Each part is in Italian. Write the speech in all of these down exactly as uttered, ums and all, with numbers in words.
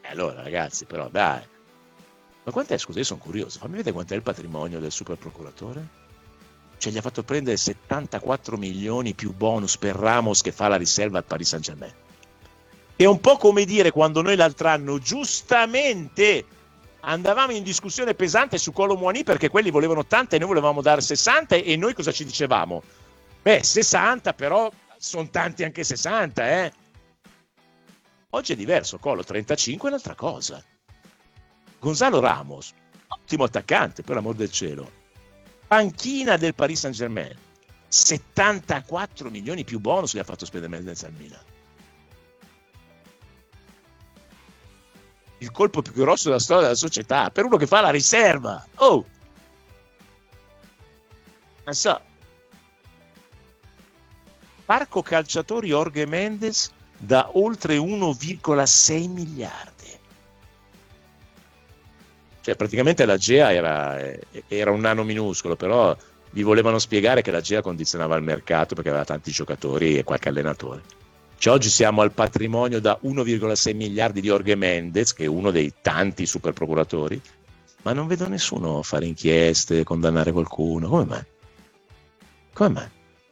allora ragazzi, però dai, ma quant'è, scusa, io sono curioso, fammi vedere quant'è il patrimonio del super procuratore. Cioè gli ha fatto prendere settantaquattro milioni più bonus per Ramos che fa la riserva al Paris Saint-Germain. È un po' come dire quando noi l'altro anno giustamente andavamo in discussione pesante su Kolo Muani perché quelli volevano ottanta e noi volevamo dare sessanta, e noi cosa ci dicevamo? Beh, sessanta, però sono tanti anche sessanta, eh. Oggi è diverso, Kolo trentacinque è un'altra cosa. Gonzalo Ramos, ottimo attaccante, per l'amor del cielo. Panchina del Paris Saint-Germain, settantaquattro milioni più bonus li ha fatto spendere Mendes al Milan. Il colpo più grosso della storia della società per uno che fa la riserva. Oh, non so. Parco calciatori Jorge Mendes da oltre uno virgola sei miliardi. Cioè praticamente la G E A era, era un nano minuscolo, però vi volevano spiegare che la G E A condizionava il mercato perché aveva tanti giocatori e qualche allenatore. Cioè, oggi siamo al patrimonio da uno virgola sei miliardi di Jorge Mendes, che è uno dei tanti super procuratori, ma non vedo nessuno fare inchieste, condannare qualcuno. Come mai? Come mai?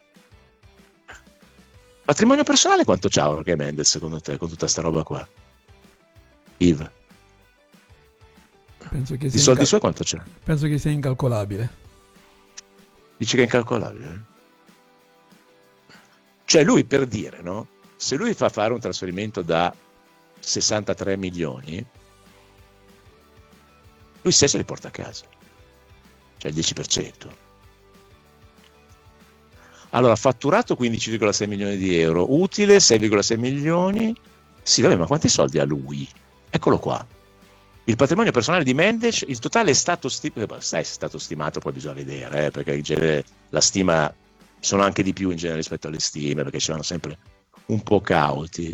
Patrimonio personale quanto c'ha Jorge Mendes secondo te con tutta sta roba qua? Yves? Penso che Di sia soldi incal- suoi quanto c'è? Penso che sia incalcolabile. Dici che è incalcolabile? Cioè lui, per dire, no? Se lui fa fare un trasferimento da sessantatré milioni, lui stesso li porta a casa, cioè il dieci per cento. Allora, fatturato quindici virgola sei milioni di euro, utile sei virgola sei milioni. Sì, vabbè, ma quanti soldi ha lui? Eccolo qua. Il patrimonio personale di Mendes, il totale è stato stimato, è stato stimato, poi bisogna vedere, eh, perché in genere la stima sono anche di più in genere rispetto alle stime, perché ci vanno sempre un po' cauti.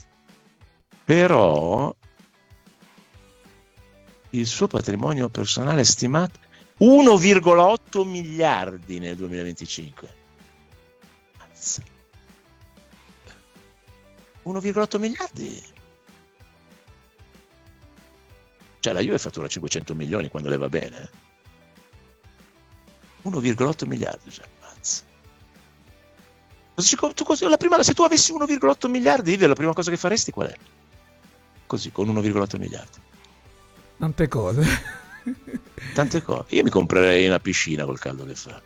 Però il suo patrimonio personale è stimato uno virgola otto miliardi nel duemilaventicinque. uno virgola otto miliardi. Cioè la Juve fattura cinquecento milioni quando le va bene. uno virgola otto miliardi, cioè, mazza. Tu così, la prima, se tu avessi uno virgola otto miliardi, la prima cosa che faresti qual è? Così, con uno virgola otto miliardi. Tante cose. Tante cose. Io mi comprerei una piscina col caldo che fa.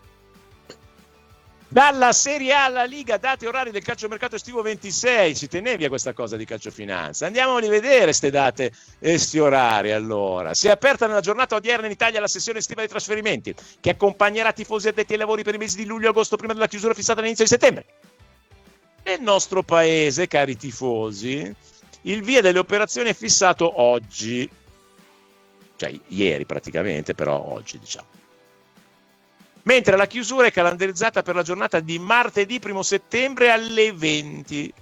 Dalla Serie A alla Liga, date orari del calciomercato estivo ventisei. Si tenevi a questa cosa di calciofinanza. Andiamo a rivedere queste date e sti orari. Allora, si è aperta nella giornata odierna in Italia la sessione estiva dei trasferimenti, che accompagnerà tifosi addetti ai lavori per i mesi di luglio e agosto prima della chiusura fissata all'inizio di settembre. Nel nostro paese, cari tifosi, il via delle operazioni è fissato oggi, cioè ieri praticamente, però oggi diciamo. Mentre la chiusura è calendarizzata per la giornata di martedì primo settembre alle venti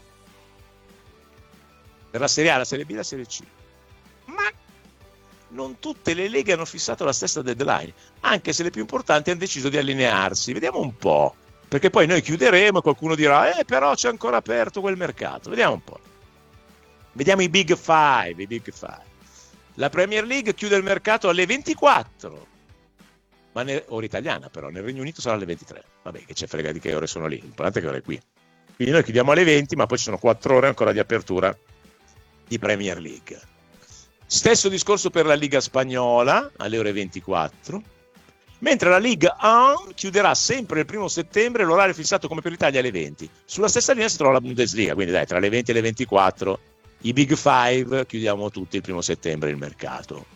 per la Serie A, la Serie B e la Serie C. Ma non tutte le leghe hanno fissato la stessa deadline, anche se le più importanti hanno deciso di allinearsi. Vediamo un po', perché poi noi chiuderemo e qualcuno dirà eh però c'è ancora aperto quel mercato. Vediamo un po'. Vediamo i Big Five, i Big Five. La Premier League chiude il mercato alle ventiquattro. Ma ne, ora italiana però, nel Regno Unito sarà alle ventitré. Vabbè, che c'è frega di che ore sono lì, l'importante è che ore è qui. Quindi noi chiudiamo alle venti, ma poi ci sono quattro ore ancora di apertura di Premier League. Stesso discorso per la Liga Spagnola, alle ore ventiquattro, mentre la Liga uno chiuderà sempre il primo settembre, l'orario fissato come per l'Italia alle venti. Sulla stessa linea si trova la Bundesliga, quindi dai, tra le venti e le ventiquattro, i Big Five, chiudiamo tutti il primo settembre il mercato.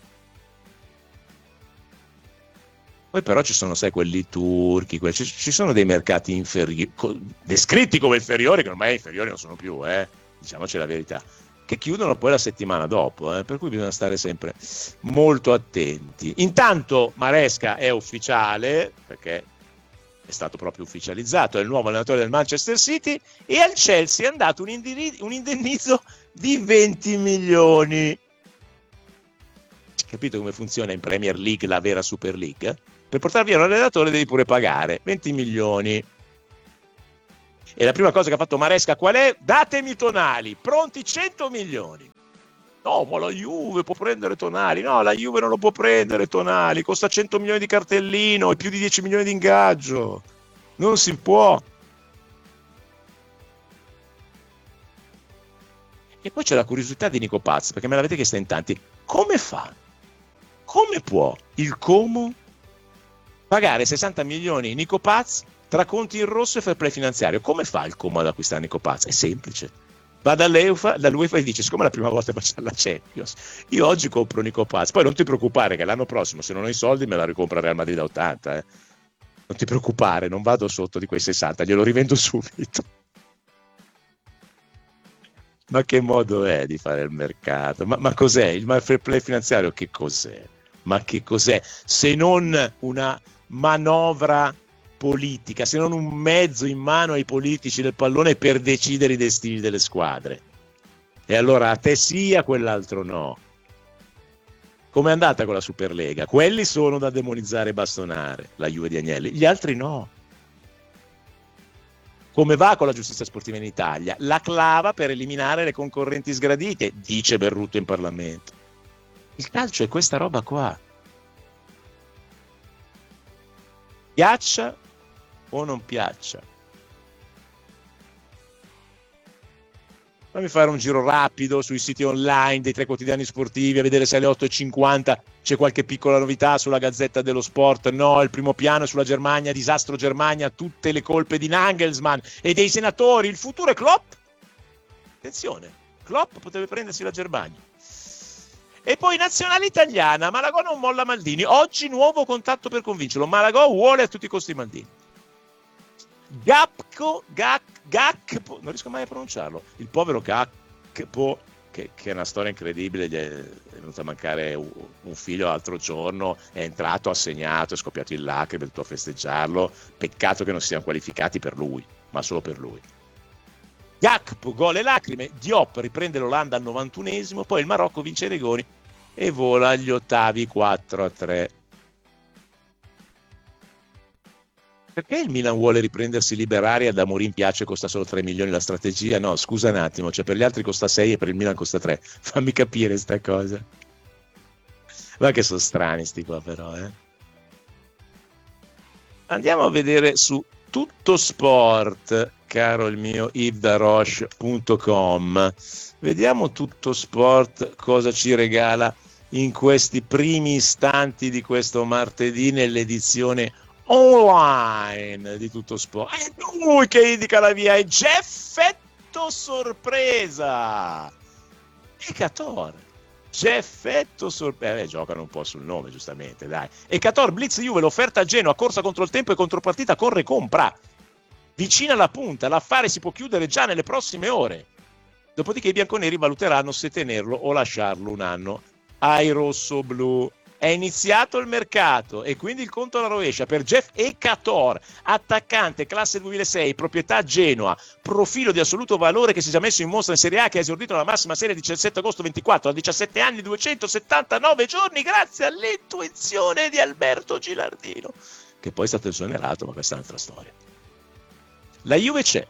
Poi però ci sono, sai, quelli turchi, quelli, ci, ci sono dei mercati inferiori, descritti come inferiori, che ormai inferiori non sono più, eh, diciamoci la verità, che chiudono poi la settimana dopo, eh, per cui bisogna stare sempre molto attenti. Intanto Maresca è ufficiale, perché è stato proprio ufficializzato, è il nuovo allenatore del Manchester City, e al Chelsea è andato un, indiri- un indennizzo di venti milioni. Capito come funziona in Premier League, la vera Super League? Per portare via un allenatore devi pure pagare venti milioni. E la prima cosa che ha fatto Maresca qual è? Datemi i tonali, pronti cento milioni. No, ma la Juve può prendere Tonali. No, la Juve non lo può prendere Tonali, costa cento milioni di cartellino e più di dieci milioni di ingaggio. Non si può. E poi c'è la curiosità di Nico Paz, perché me l'avete chiesta in tanti. Come fa? Come può il Como pagare sessanta milioni Nico Paz tra conti in rosso e fair play finanziario? Come fa il Como ad acquistare Nico Paz? È semplice. Va dall'Eufa, dall'UEFA e dice: siccome è la prima volta che facciamo la Champions, io oggi compro Nico Paz. Poi non ti preoccupare che l'anno prossimo, se non ho i soldi, me la ricompra Real Madrid a ottanta. Eh. Non ti preoccupare, non vado sotto di quei sessanta, glielo rivendo subito. Ma che modo è di fare il mercato? Ma, ma cos'è? Il fair play finanziario che cos'è? Ma che cos'è? Se non una manovra politica, se non un mezzo in mano ai politici del pallone per decidere i destini delle squadre. E allora a te sì, a quell'altro no. Com'è andata con la Superlega? Quelli sono da demonizzare e bastonare, la Juve di Agnelli, gli altri no. Come va con la giustizia sportiva in Italia? La clava per eliminare le concorrenti sgradite, dice Berrutto in Parlamento. Il calcio è questa roba qua. Piaccia o non piaccia. Fammi fare un giro rapido sui siti online dei tre quotidiani sportivi a vedere se alle otto e cinquanta c'è qualche piccola novità sulla Gazzetta dello Sport. No, il primo piano è sulla Germania, disastro Germania, tutte le colpe di Nagelsmann e dei senatori. Il futuro è Klopp. Attenzione, Klopp potrebbe prendersi la Germania. E poi nazionale italiana, Malagò non molla Maldini. Oggi nuovo contatto per convincerlo. Malagò vuole a tutti i costi Maldini. Gakpo, Gak, Gakpo, non riesco mai a pronunciarlo. Il povero Gakpo, che, che è una storia incredibile, gli è venuto a mancare un, un figlio l'altro giorno, è entrato, ha segnato, è scoppiato in lacrime, è venuto a festeggiarlo. Peccato che non si siano qualificati per lui, ma solo per lui. Gakpo, gol e lacrime. Diop riprende l'Olanda al novantunesimo, poi il Marocco vince i rigori e vola agli ottavi quattro a tre. Perché il Milan vuole riprendersi Liberari e ad Amorim piace costa solo tre milioni la strategia? No, scusa un attimo, cioè per gli altri costa sei e per il Milan costa tre. Fammi capire sta cosa. Ma che sono strani sti qua però, eh. Andiamo a vedere su Tutto Sport, caro il mio yves daroche punto com. Vediamo Tutto Sport cosa ci regala in questi primi istanti di questo martedì nell'edizione online di Tutto Sport. È lui che indica la via, è Jeffetto sorpresa. Ecator. Jeffetto sorpresa. Eh, giocano un po' sul nome, giustamente, dai. Ecator Blitz Juve, l'offerta a Genoa, corsa contro il tempo e contropartita, corre compra. Vicina alla punta, l'affare si può chiudere già nelle prossime ore. Dopodiché i bianconeri valuteranno se tenerlo o lasciarlo un anno ai rossoblu. È iniziato il mercato e quindi il conto alla rovescia per Jeff Ecator, attaccante classe duemilasei, proprietà Genoa, profilo di assoluto valore che si è già messo in mostra in Serie A, che ha esordito la massima serie il diciassette agosto ventiquattro, a diciassette anni duecentosettantanove giorni, grazie all'intuizione di Alberto Gilardino, che poi è stato esonerato, ma questa è un'altra storia. La Juve c'è.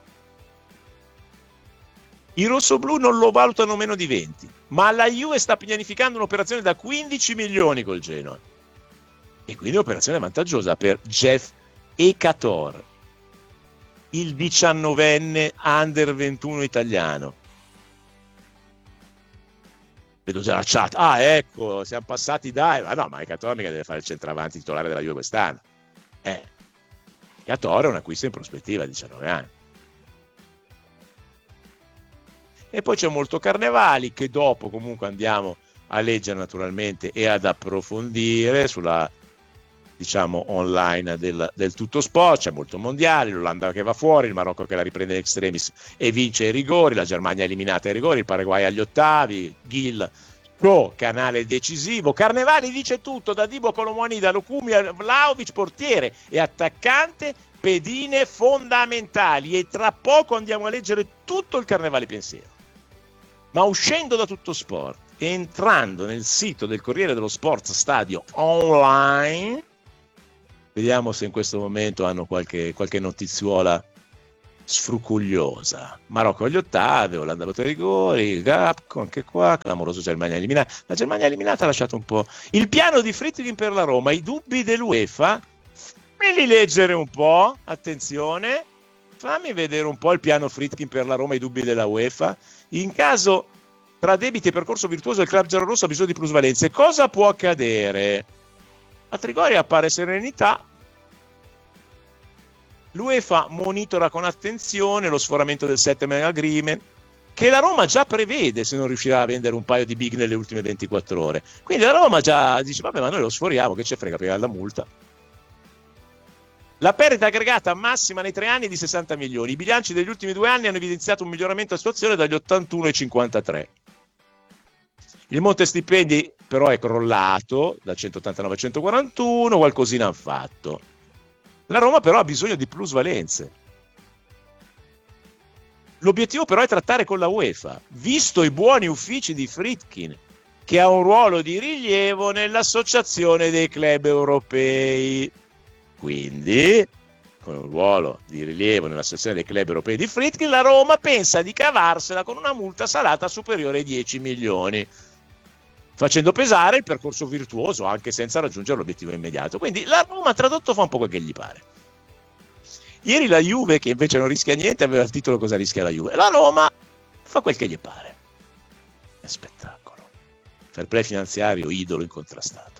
I rossoblù non lo valutano meno di venti, ma la Juve sta pianificando un'operazione da quindici milioni col Genoa. E quindi un'operazione vantaggiosa per Jeff Ecator, il diciannovenne under ventuno italiano. Vedo già la chat. Ah, ecco, siamo passati dai. Ma no, ma Ecator mica deve fare il centravanti titolare della Juve quest'anno. Eh, Ecator è un acquisto in prospettiva a diciannove anni. E poi c'è molto Carnevali, che dopo comunque andiamo a leggere naturalmente e ad approfondire sulla, diciamo, online del, del Tutto Sport. C'è molto mondiale, l'Olanda che va fuori, il Marocco che la riprende in extremis e vince i rigori, la Germania eliminata ai rigori, il Paraguay agli ottavi, Gil pro canale decisivo. Carnevali dice tutto, da Dibo Colomoni, da Lukumi a Vlahovic, portiere e attaccante, pedine fondamentali. E tra poco andiamo a leggere tutto il Carnevali pensiero. Ma uscendo da Tutto Sport e entrando nel sito del Corriere dello Sport Stadio online, vediamo se in questo momento hanno qualche, qualche notizuola sfrucugliosa. Marocco agli ottavi, Olanda batte i rigori, Gapco anche qua, clamoroso Germania eliminata. La Germania eliminata ha lasciato un po'. Il piano di Friedkin per la Roma, i dubbi dell'UEFA, fammi leggere un po', attenzione, fammi vedere un po' il piano Friedkin per la Roma, i dubbi della UEFA. In caso tra debiti e percorso virtuoso il club giallorosso ha bisogno di plusvalenze, cosa può accadere? A Trigoria appare serenità. L'UEFA monitora con attenzione lo sforamento del settlement agreement che la Roma già prevede se non riuscirà a vendere un paio di big nelle ultime ventiquattro ore. Quindi la Roma già dice vabbè, ma noi lo sforiamo, che ce frega, pagare la multa. La perdita aggregata massima nei tre anni è di sessanta milioni. I bilanci degli ultimi due anni hanno evidenziato un miglioramento della situazione dagli ottantuno ai cinquantatré. Il monte stipendi però è crollato da centottantanove a centoquarantuno, qualcosina hanno fatto. La Roma però ha bisogno di plusvalenze. L'obiettivo però è trattare con la UEFA, visto i buoni uffici di Friedkin, che ha un ruolo di rilievo nell'associazione dei club europei. Quindi, con un ruolo di rilievo nell'associazione dei club europei di Friedkin, la Roma pensa di cavarsela con una multa salata superiore ai dieci milioni, facendo pesare il percorso virtuoso anche senza raggiungere l'obiettivo immediato. Quindi la Roma tradotto fa un po' quel che gli pare. Ieri la Juve, che invece non rischia niente, aveva il titolo Cosa rischia la Juve. La Roma fa quel che gli pare. È spettacolo. Fair play finanziario, idolo incontrastato.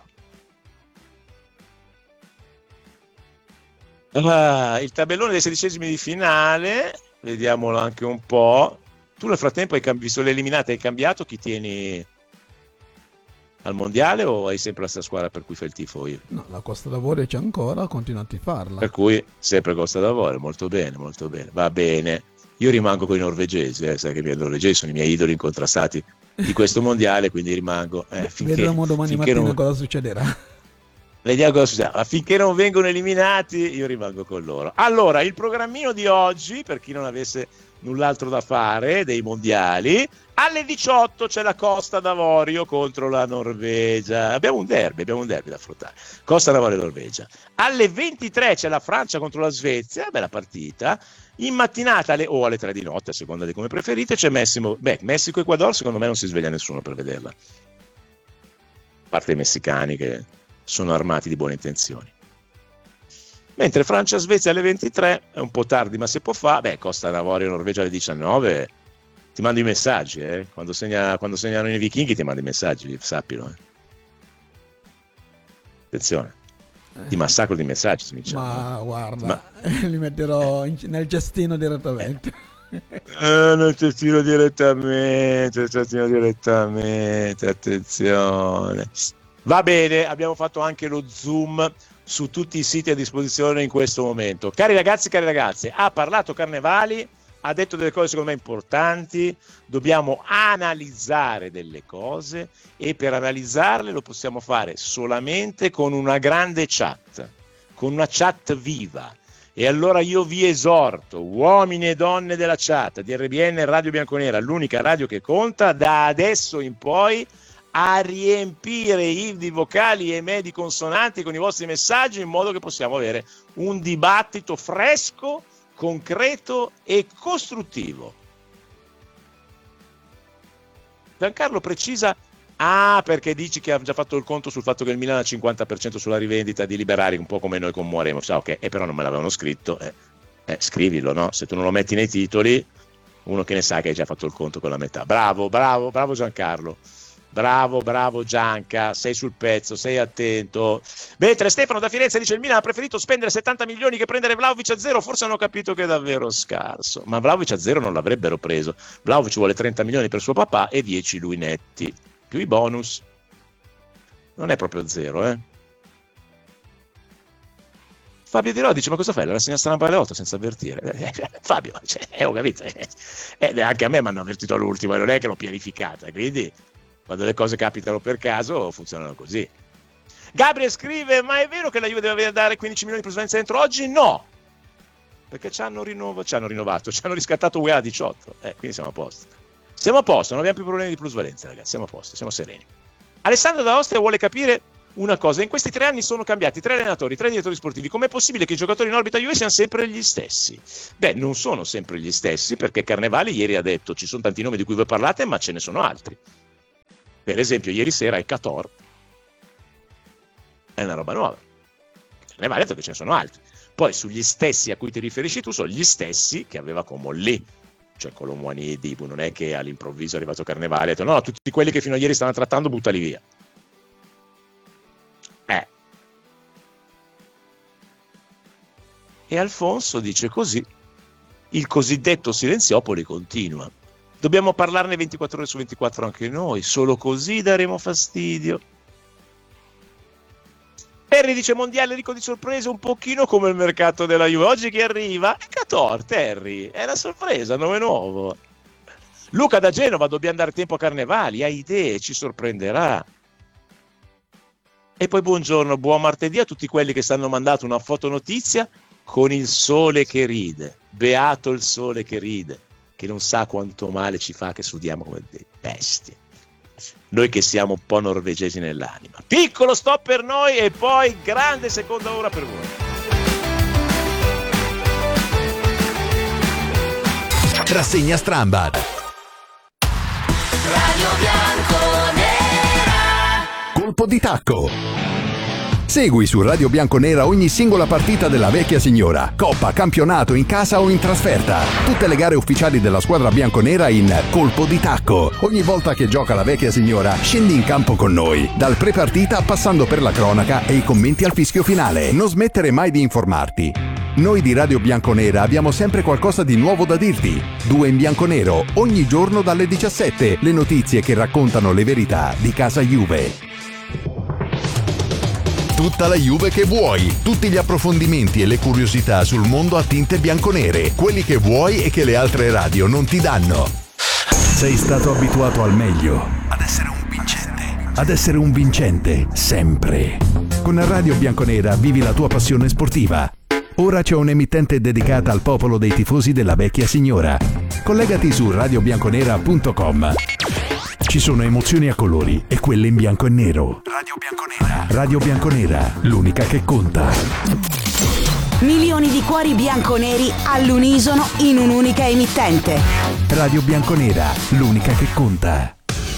Ah, il tabellone dei sedicesimi di finale, vediamolo anche un po'. Tu nel frattempo hai cambi- visto le eliminate, hai cambiato chi tieni al mondiale o hai sempre la stessa squadra per cui fai il tifo? Io? No, la Costa d'Avorio c'è ancora, continua a tifarla. Per cui sempre Costa d'Avorio, molto bene, molto bene, va bene. Io rimango con i norvegesi, eh, sai che i miei norvegesi sono i miei idoli incontrastati di questo mondiale, quindi rimango. Eh, finché, Vedremo domani mattina non... cosa succederà. Vediamo cosa succede. Ma finché non vengono eliminati, io rimango con loro. Allora, il programmino di oggi, per chi non avesse null'altro da fare, dei mondiali, alle diciotto c'è la Costa d'Avorio contro la Norvegia. Abbiamo un derby, abbiamo un derby da affrontare. Costa d'Avorio e Norvegia. Alle ventitré c'è la Francia contro la Svezia, bella partita. In mattinata alle, o alle tre di notte, a seconda di come preferite, c'è Messico, beh, Messico e Ecuador, secondo me non si sveglia nessuno per vederla. A parte i messicani che sono armati di buone intenzioni. Mentre Francia-Svezia alle ventitré è un po' tardi, ma si può fare. Beh, Costa d'Avorio e Norvegia alle diciannove. Ti mando i messaggi, eh? Quando, segna, quando segnano i vichinghi ti mando i messaggi, sappilo. Eh? Attenzione, ti massacro di messaggi. Se mi diciamo. Ma guarda, ma... li metterò in, nel cestino direttamente. Eh, nel cestino direttamente, nel cestino direttamente, attenzione. Va bene, abbiamo fatto anche lo zoom su tutti i siti a disposizione in questo momento. Cari ragazzi, cari ragazze, ha parlato Carnevali, ha detto delle cose secondo me importanti, dobbiamo analizzare delle cose e per analizzarle lo possiamo fare solamente con una grande chat, con una chat viva. E allora io vi esorto, uomini e donne della chat, di R B N Radio Bianconera, l'unica radio che conta, da adesso in poi a riempire i vocali e medi consonanti con i vostri messaggi in modo che possiamo avere un dibattito fresco, concreto e costruttivo. Giancarlo precisa, ah, perché dici che ha già fatto il conto sul fatto che il Milan ha il cinquanta per cento sulla rivendita di Liberari, un po' come noi con Muoremo. Cioè, ok, eh, però non me l'avevano scritto, eh, eh, scrivilo, no? Se tu non lo metti nei titoli, uno che ne sa che hai già fatto il conto con la metà. Bravo, bravo, bravo Giancarlo. Bravo, bravo Gianca, sei sul pezzo, sei attento. Mentre Stefano da Firenze dice il Milan ha preferito spendere settanta milioni che prendere Vlahovic a zero, forse hanno capito che è davvero scarso. Ma Vlahovic a zero non l'avrebbero preso. Vlahovic vuole trenta milioni per suo papà e dieci lui netti, più i bonus. Non è proprio zero, eh. Fabio Di Rò dice, ma cosa fai? La rassegna stampa alle otto senza avvertire? Eh, Fabio, cioè, eh, ho capito. Eh, anche a me mi hanno avvertito all'ultimo e non è che l'ho pianificata, quindi... quando le cose capitano per caso funzionano così. Gabriel scrive, ma è vero che la Juve deve dare quindici milioni di plusvalenza dentro oggi? No, perché ci hanno, rinnovato, ci hanno rinnovato, ci hanno riscattato U E A diciotto, eh, quindi siamo a posto. Siamo a posto, non abbiamo più problemi di plusvalenza, ragazzi, siamo a posto, siamo sereni. Alessandro da Ostia vuole capire una cosa: in questi tre anni sono cambiati tre allenatori, tre direttori sportivi. Com'è possibile che i giocatori in orbita Juve siano sempre gli stessi? Beh, non sono sempre gli stessi, perché Carnevali ieri ha detto ci sono tanti nomi di cui voi parlate, ma ce ne sono altri. Per esempio ieri sera è Cator, è una roba nuova. Carnevali ha detto che ce ne sono altri. Poi sugli stessi a cui ti riferisci tu sono gli stessi che aveva Comolli, cioè Colomwani e Dibu. Non è che all'improvviso è arrivato Carnevali e ha detto no, tutti quelli che fino a ieri stavano trattando buttali via. Eh. E Alfonso dice così: il cosiddetto Silenziopoli continua. Dobbiamo parlarne ventiquattro ore su ventiquattro anche noi, solo così daremo fastidio. Terry dice mondiale ricco di sorprese, un pochino come il mercato della Juve. Oggi chi arriva è Cator, Terry, è la sorpresa, nome nuovo. Luca da Genova: dobbiamo dare tempo a Carnevali, ha idee, ci sorprenderà. E poi buongiorno, buon martedì a tutti quelli che stanno mandando una fotonotizia con il sole che ride. Beato il sole che ride, che non sa quanto male ci fa che sudiamo come dei bestie. Noi che siamo un po' norvegesi nell'anima. Piccolo stop per noi e poi grande seconda ora per voi. Rassegna Strambad. Radio Bianconera. Colpo di tacco. Segui su Radio Bianconera ogni singola partita della vecchia signora, coppa, campionato, in casa o in trasferta. Tutte le gare ufficiali della squadra bianconera in Colpo di tacco. Ogni volta che gioca la vecchia signora, scendi in campo con noi. Dal pre-partita passando per la cronaca e i commenti al fischio finale. Non smettere mai di informarti. Noi di Radio Bianconera abbiamo sempre qualcosa di nuovo da dirti. Due in bianconero, ogni giorno dalle diciassette. Le notizie che raccontano le verità di casa Juve. Tutta la Juve che vuoi, tutti gli approfondimenti e le curiosità sul mondo a tinte bianconere, quelli che vuoi e che le altre radio non ti danno. Sei stato abituato al meglio, ad essere un vincente, ad essere un vincente sempre. Con Radio Bianconera vivi la tua passione sportiva. Ora c'è un'emittente dedicata al popolo dei tifosi della vecchia signora. Collegati su radio bianconera punto com. Ci sono emozioni a colori e quelle in bianco e nero. Radio Bianconera. Radio Bianconera, l'unica che conta. Milioni di cuori bianconeri all'unisono in un'unica emittente. Radio Bianconera, l'unica che conta.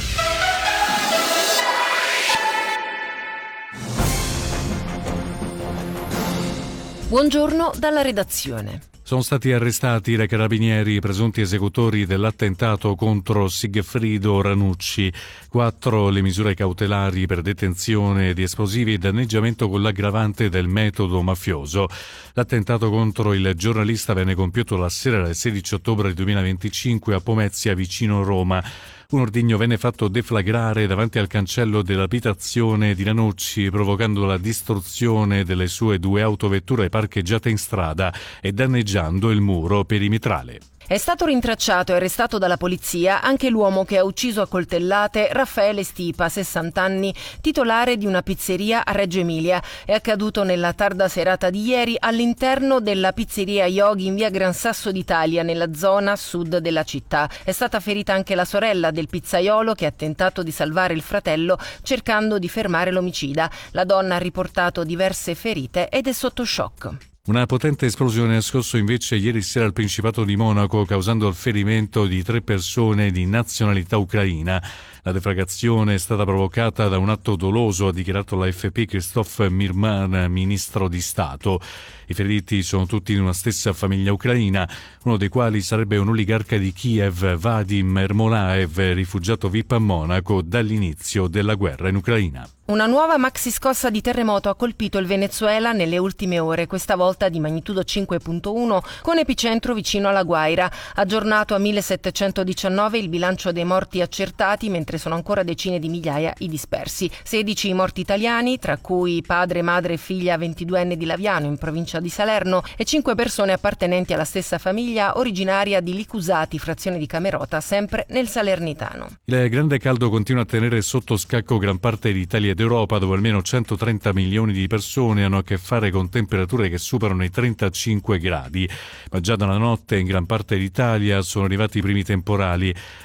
Buongiorno dalla redazione. Sono stati arrestati dai carabinieri i presunti esecutori dell'attentato contro Sigfrido Ranucci. Quattro le misure cautelari per detenzione di esplosivi e danneggiamento con l'aggravante del metodo mafioso. L'attentato contro il giornalista venne compiuto la sera del sedici ottobre duemilaventicinque a Pomezia, vicino Roma. Un ordigno venne fatto deflagrare davanti al cancello dell'abitazione di Ranucci, provocando la distruzione delle sue due autovetture parcheggiate in strada e danneggiando il muro perimetrale. È stato rintracciato e arrestato dalla polizia anche l'uomo che ha ucciso a coltellate Raffaele Stipa, sessanta anni, titolare di una pizzeria a Reggio Emilia. È accaduto nella tarda serata di ieri all'interno della pizzeria Yogi in via Gran Sasso d'Italia, nella zona sud della città. È stata ferita anche la sorella del pizzaiolo, che ha tentato di salvare il fratello cercando di fermare l'omicida. La donna ha riportato diverse ferite ed è sotto shock. Una potente esplosione ha scosso invece ieri sera il Principato di Monaco, causando il ferimento di tre persone di nazionalità ucraina. La deflagrazione è stata provocata da un atto doloso, ha dichiarato l'A F P Christophe Mirman, ministro di Stato. I feriti sono tutti di una stessa famiglia ucraina, uno dei quali sarebbe un oligarca di Kiev, Vadim Ermolaev, rifugiato V I P a Monaco dall'inizio della guerra in Ucraina. Una nuova maxi scossa di terremoto ha colpito il Venezuela nelle ultime ore, questa volta di magnitudo cinque virgola uno, con epicentro vicino alla Guaira. Aggiornato a millesettecentodiciannove il bilancio dei morti accertati, mentre sono ancora decine di migliaia i dispersi. sedici i morti italiani, tra cui padre, madre e figlia ventiduenne di Laviano, in provincia di Salerno, e cinque persone appartenenti alla stessa famiglia, originaria di Licusati, frazione di Camerota, sempre nel Salernitano. Il grande caldo continua a tenere sotto scacco gran parte d'Italia ed Europa, dove almeno centotrenta milioni di persone hanno a che fare con temperature che superano i trentacinque gradi. Ma già dalla notte in gran parte d'Italia sono arrivati i primi temporali.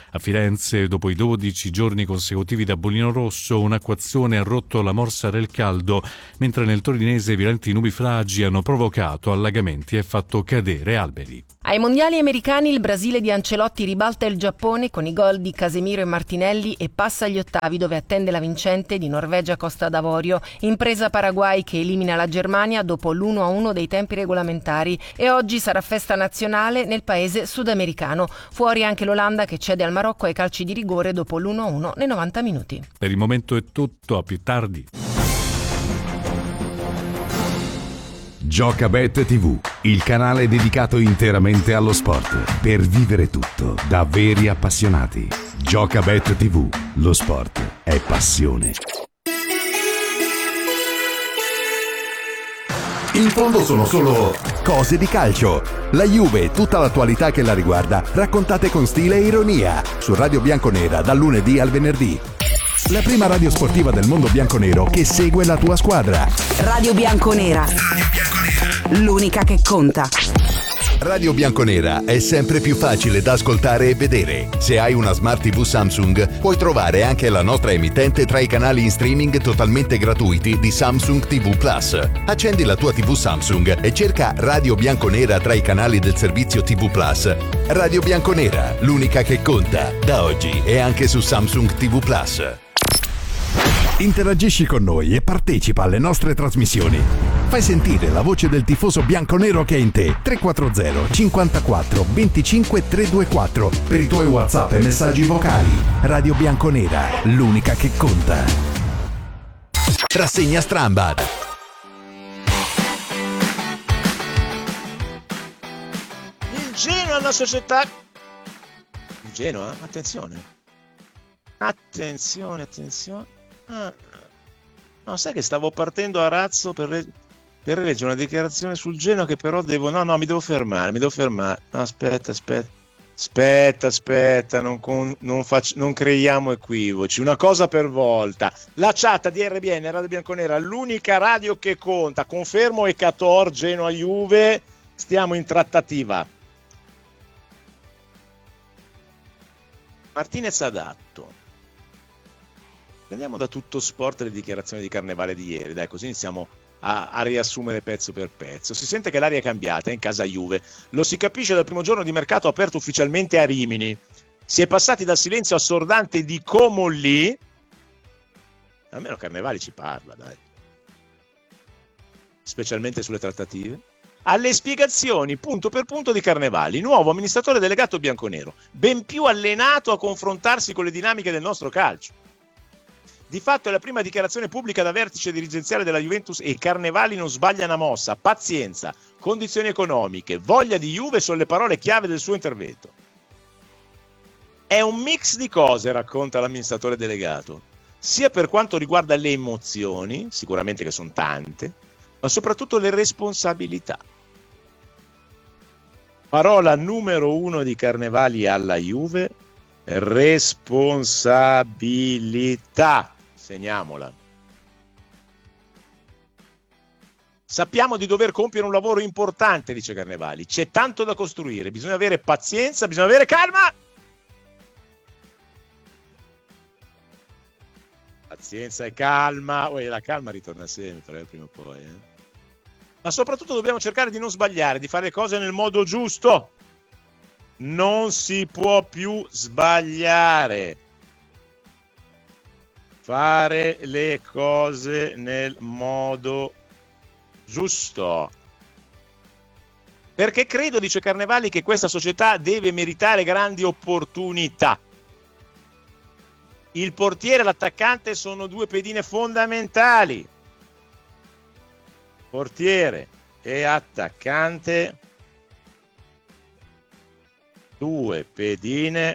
A Firenze, dopo i dodici giorni consecutivi da bollino rosso, un'acquazzone ha rotto la morsa del caldo, mentre nel torinese violenti nubifragi hanno provocato allagamenti e fatto cadere alberi. Ai mondiali americani il Brasile di Ancelotti ribalta il Giappone con i gol di Casemiro e Martinelli e passa agli ottavi, dove attende la vincente di Norvegia-Costa d'Avorio. Impresa Paraguay che elimina la Germania dopo l'uno a uno dei tempi regolamentari, e oggi sarà festa nazionale nel paese sudamericano. Fuori anche l'Olanda che cede al Marocco ai calci di rigore dopo l'uno a uno nei novanta minuti. Per il momento è tutto, a più tardi. Giocabet tivù, il canale dedicato interamente allo sport, per vivere tutto da veri appassionati. Giocabet tivù, lo sport è passione. In fondo sono solo cose di calcio. La Juve e tutta l'attualità che la riguarda, raccontate con stile e ironia, su Radio Bianconera dal lunedì al venerdì. La prima radio sportiva del mondo bianconero che segue la tua squadra. Radio Bianconera. L'unica che conta. Radio Bianconera è sempre più facile da ascoltare e vedere. Se hai una Smart tivù Samsung, puoi trovare anche la nostra emittente tra i canali in streaming totalmente gratuiti di Samsung tivù Plus. Accendi la tua tivù Samsung e cerca Radio Bianconera tra i canali del servizio tivù Plus. Radio Bianconera, l'unica che conta, da oggi e anche su Samsung tivù Plus. Interagisci con noi e partecipa alle nostre trasmissioni. Fai sentire la voce del tifoso bianconero che è in te. tre quattro zero cinquantaquattro venticinque trecentoventiquattro per i tuoi WhatsApp e messaggi vocali. Radio Bianconera, l'unica che conta. Rassegna Strambad. Il Genoa è una società. Il Genoa? Attenzione. Attenzione, attenzione. Ah. No, sai che stavo partendo a razzo per, re- per leggere una dichiarazione sul Genoa che però devo... No, no, mi devo fermare, mi devo fermare. No, aspetta, aspetta. Aspetta, aspetta, non, con, non, faccio, non creiamo equivoci. Una cosa per volta. La chat di R B N, Radio Bianconera, l'unica radio che conta. Confermo Ecator, Genoa, Juve. Stiamo in trattativa. Martinez adatto. Prendiamo da Tutto Sport le dichiarazioni di Carnevale di ieri, dai, così iniziamo a, a riassumere pezzo per pezzo. Si sente che l'aria è cambiata in casa Juve, lo si capisce dal primo giorno di mercato aperto ufficialmente a Rimini. Si è passati dal silenzio assordante di Comolli, almeno Carnevali ci parla, dai, specialmente sulle trattative, alle spiegazioni punto per punto di Carnevali, nuovo amministratore delegato bianconero, ben più allenato a confrontarsi con le dinamiche del nostro calcio. Di fatto è la prima dichiarazione pubblica da vertice dirigenziale della Juventus e Carnevali non sbaglia una mossa. Pazienza, condizioni economiche, voglia di Juve sono le parole chiave del suo intervento. È un mix di cose, racconta l'amministratore delegato, sia per quanto riguarda le emozioni, sicuramente che sono tante, ma soprattutto le responsabilità. Parola numero uno di Carnevali alla Juve: responsabilità. Segniamola. Sappiamo di dover compiere un lavoro importante, dice Carnevali. C'è tanto da costruire, bisogna avere pazienza, bisogna avere calma. Pazienza e calma. Oh, la calma ritorna sempre, eh, prima o poi. Eh. Ma soprattutto dobbiamo cercare di non sbagliare, di fare le cose nel modo giusto. Non si può più sbagliare. Fare le cose nel modo giusto. Perché credo, dice Carnevali, che questa società deve meritare grandi opportunità. Il portiere e l'attaccante sono due pedine fondamentali. Portiere e attaccante, due pedine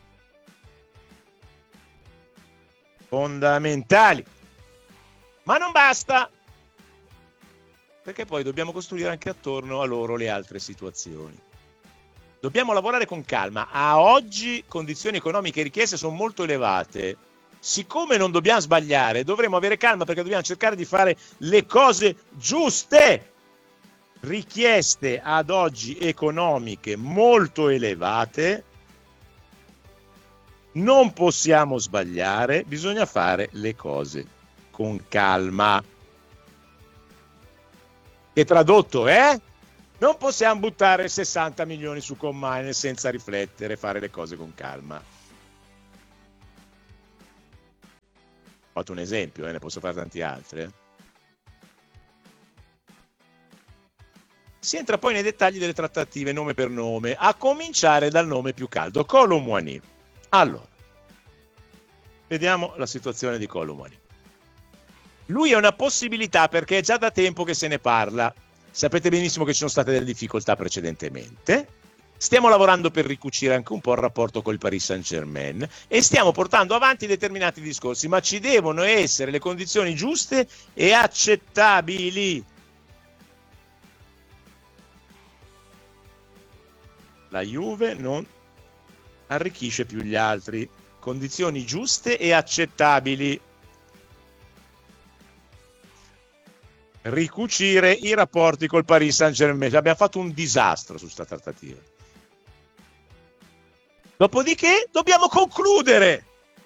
fondamentali. Ma non basta, perché poi dobbiamo costruire anche attorno a loro le altre situazioni. Dobbiamo lavorare con calma. A oggi condizioni economiche richieste sono molto elevate. Siccome non dobbiamo sbagliare, dovremo avere calma, perché dobbiamo cercare di fare le cose giuste. Richieste ad oggi economiche molto elevate. non possiamo sbagliare, bisogna fare le cose con calma. Che tradotto è? Non possiamo buttare sessanta milioni su Combine senza riflettere, fare le cose con calma. Ho fatto un esempio, eh, ne posso fare tanti altri. Eh. Si entra poi nei dettagli delle trattative nome per nome, a cominciare dal nome più caldo, Kolo Muani. Allora, vediamo la situazione di Kolo Muani. Lui è una possibilità perché è già da tempo che se ne parla. Sapete benissimo che ci sono state delle difficoltà precedentemente. Stiamo lavorando per ricucire anche un po' il rapporto col Paris Saint-Germain e stiamo portando avanti determinati discorsi, ma ci devono essere le condizioni giuste e accettabili. La Juve non arricchisce più gli altri. Condizioni giuste e accettabili. Ricucire i rapporti col Paris Saint-Germain. Abbiamo fatto un disastro su sta trattativa. Dopodiché dobbiamo concludere.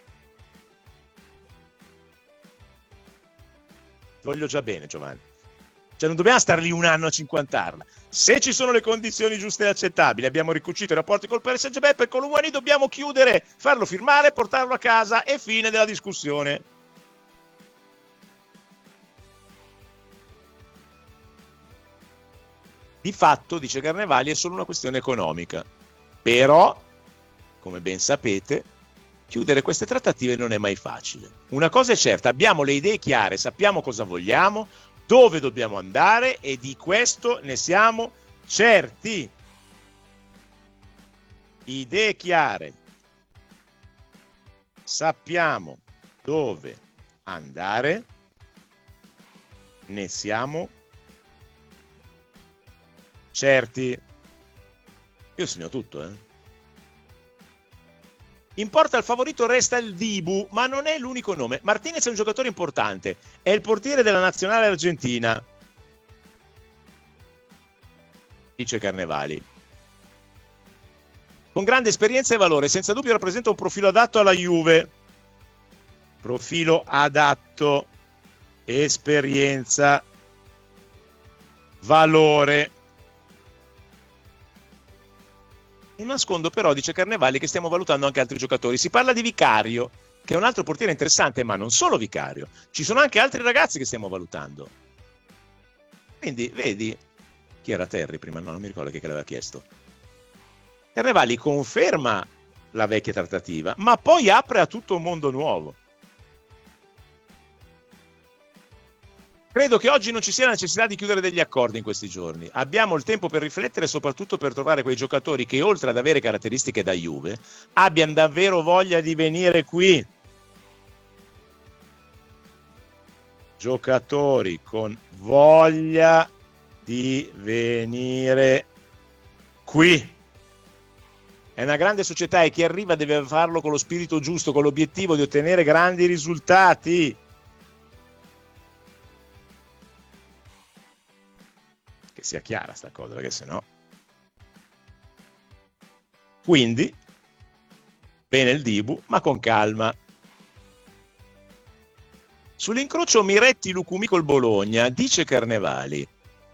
Voglio già bene, Giovanni. Cioè non dobbiamo stare lì un anno a cinquantarla. Se ci sono le condizioni giuste e accettabili, abbiamo ricucito i rapporti col Paris Saint-Germain, per Kolo Muani dobbiamo chiudere, farlo firmare, portarlo a casa e fine della discussione. Di fatto, dice Carnevali, è solo una questione economica. Però, come ben sapete, chiudere queste trattative non è mai facile. Una cosa è certa, abbiamo le idee chiare, sappiamo cosa vogliamo, dove dobbiamo andare e di questo ne siamo certi. Idee chiare. Sappiamo dove andare, ne siamo certi. Io segno tutto, eh. In porta il favorito resta il Dibu, ma non è l'unico nome. Martinez è un giocatore importante, è il portiere della nazionale argentina, dice Carnevali. Con grande esperienza e valore, senza dubbio rappresenta un profilo adatto alla Juve. Profilo adatto, esperienza, valore. Non nascondo però, dice Carnevali, che stiamo valutando anche altri giocatori. Si parla di Vicario, che è un altro portiere interessante, ma non solo Vicario. Ci sono anche altri ragazzi che stiamo valutando. Quindi, vedi, chi era Terry prima? No, non mi ricordo chi che l'aveva chiesto. Carnevali conferma la vecchia trattativa, ma poi apre a tutto un mondo nuovo. Credo che oggi non ci sia la necessità di chiudere degli accordi in questi giorni. Abbiamo il tempo per riflettere e soprattutto per trovare quei giocatori che, oltre ad avere caratteristiche da Juve, abbiano davvero voglia di venire qui. Giocatori con voglia di venire qui. È una grande società e chi arriva deve farlo con lo spirito giusto, con l'obiettivo di ottenere grandi risultati. Che sia chiara sta cosa, perché sennò. Quindi, bene il Dibu, ma con calma. Sull'incrocio Miretti-Lucumi col Bologna, dice Carnevali: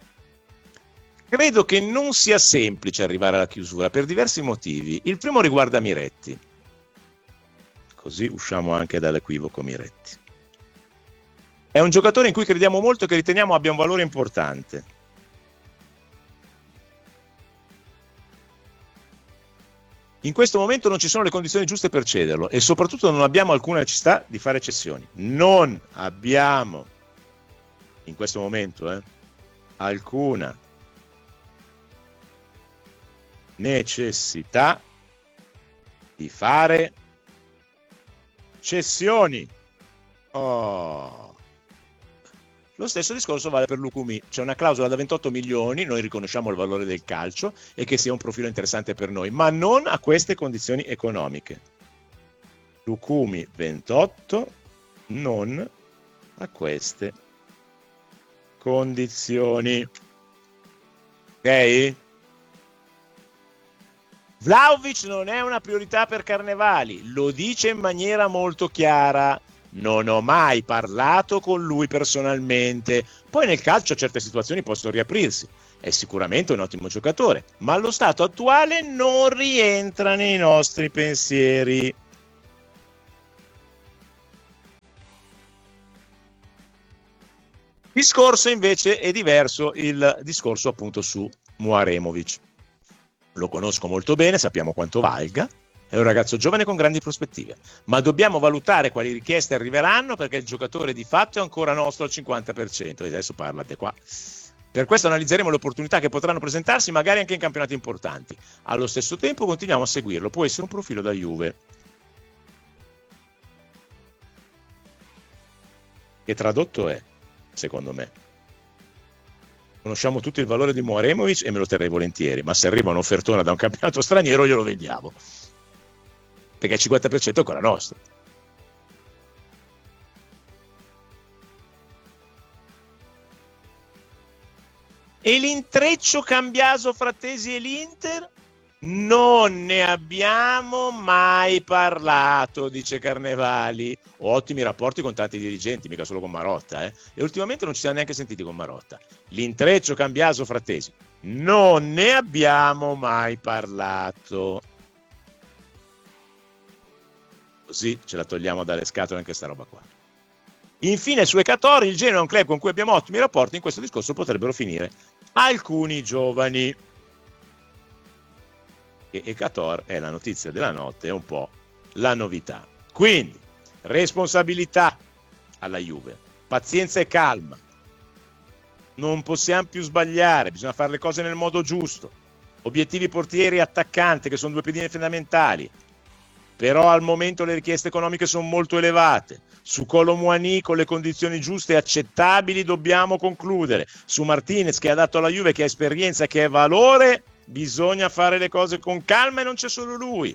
credo che non sia semplice arrivare alla chiusura per diversi motivi. Il primo riguarda Miretti. Così usciamo anche dall'equivoco Miretti. È un giocatore in cui crediamo molto e che riteniamo abbia un valore importante. In questo momento non ci sono le condizioni giuste per cederlo e soprattutto non abbiamo alcuna necessità di fare cessioni. Non abbiamo, in questo momento, eh, alcuna necessità di fare cessioni. Oh. Lo stesso discorso vale per Lucumi. C'è una clausola da ventotto milioni, noi riconosciamo il valore del calcio e che sia un profilo interessante per noi, ma non a queste condizioni economiche. Lucumi ventotto, non a queste condizioni. Ok? Vlahovic non è una priorità per Carnevali, lo dice in maniera molto chiara. Non ho mai parlato con lui personalmente. Poi nel calcio certe situazioni possono riaprirsi. È sicuramente un ottimo giocatore, ma allo stato attuale non rientra nei nostri pensieri. Discorso invece è diverso, il discorso appunto su Muaremovic. Lo conosco molto bene, sappiamo quanto valga, è un ragazzo giovane con grandi prospettive, ma dobbiamo valutare quali richieste arriveranno perché il giocatore di fatto è ancora nostro al cinquanta per cento, e adesso parlate qua. Per questo analizzeremo le opportunità che potranno presentarsi magari anche in campionati importanti. Allo stesso tempo continuiamo a seguirlo, può essere un profilo da Juve. Che tradotto è, secondo me. Conosciamo tutti il valore di Muaremovic e me lo terrei volentieri, ma se arriva un'offertona da un campionato straniero glielo vendiamo, perché il cinquanta per cento è ancora nostro. E l'intreccio Cambiaso, Frattesi e l'Inter? Non ne abbiamo mai parlato, dice Carnevali. Ho ottimi rapporti con tanti dirigenti, mica solo con Marotta, eh? E ultimamente non ci siamo neanche sentiti con Marotta. L'intreccio Cambiaso, Frattesi? Non ne abbiamo mai parlato. Così ce la togliamo dalle scatole anche sta roba qua. Infine su Ecatori, il Genoa è un club con cui abbiamo ottimi rapporti, in questo discorso potrebbero finire alcuni giovani. E Ecator è la notizia della notte, è un po' la novità. Quindi responsabilità alla Juve, pazienza e calma, non possiamo più sbagliare, bisogna fare le cose nel modo giusto, obiettivi portieri e attaccante che sono due pedine fondamentali, però al momento le richieste economiche sono molto elevate. Su Kolo Muani con le condizioni giuste e accettabili dobbiamo concludere. Su Martinez che ha dato alla Juve, che ha esperienza, che è valore, bisogna fare le cose con calma e non c'è solo lui.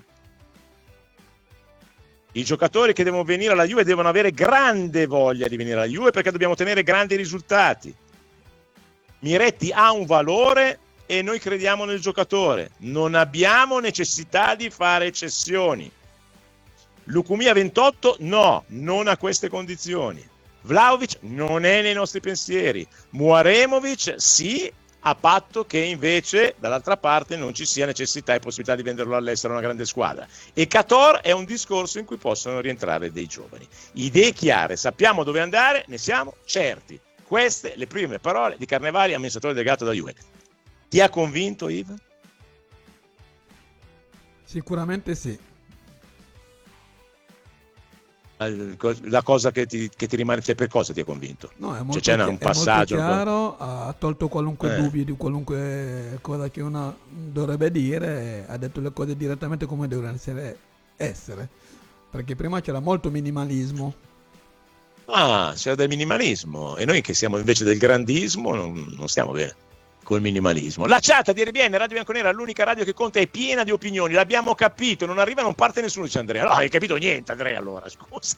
I giocatori che devono venire alla Juve devono avere grande voglia di venire alla Juve perché dobbiamo ottenere grandi risultati. Miretti ha un valore e noi crediamo nel giocatore. Non abbiamo necessità di fare cessioni. Lucumia ventotto no, non a queste condizioni. Vlahovic non è nei nostri pensieri. Muaremovic sì, a patto che invece dall'altra parte non ci sia necessità e possibilità di venderlo all'estero a una grande squadra. E Cator è un discorso in cui possono rientrare dei giovani. Idee chiare, sappiamo dove andare, ne siamo certi. Queste le prime parole di Carnevali, amministratore delegato da Juve. Ti ha convinto, Yves? Sicuramente sì. La cosa che ti, che ti rimane, cioè, per cosa ti ha convinto? No, è molto, cioè, c'è un passaggio, è molto chiaro, ha tolto qualunque eh. dubbio di qualunque cosa che uno dovrebbe dire, ha detto le cose direttamente come devono essere, essere. Perché prima c'era molto minimalismo. Ah, c'era del minimalismo, e noi che siamo invece del grandismo non, non stiamo bene col minimalismo. La chat di R B N, Radio Bianconera, l'unica radio che conta, è piena di opinioni, l'abbiamo capito, non arriva, non parte nessuno, dice Andrea. No, hai capito niente, Andrea, allora, scusa.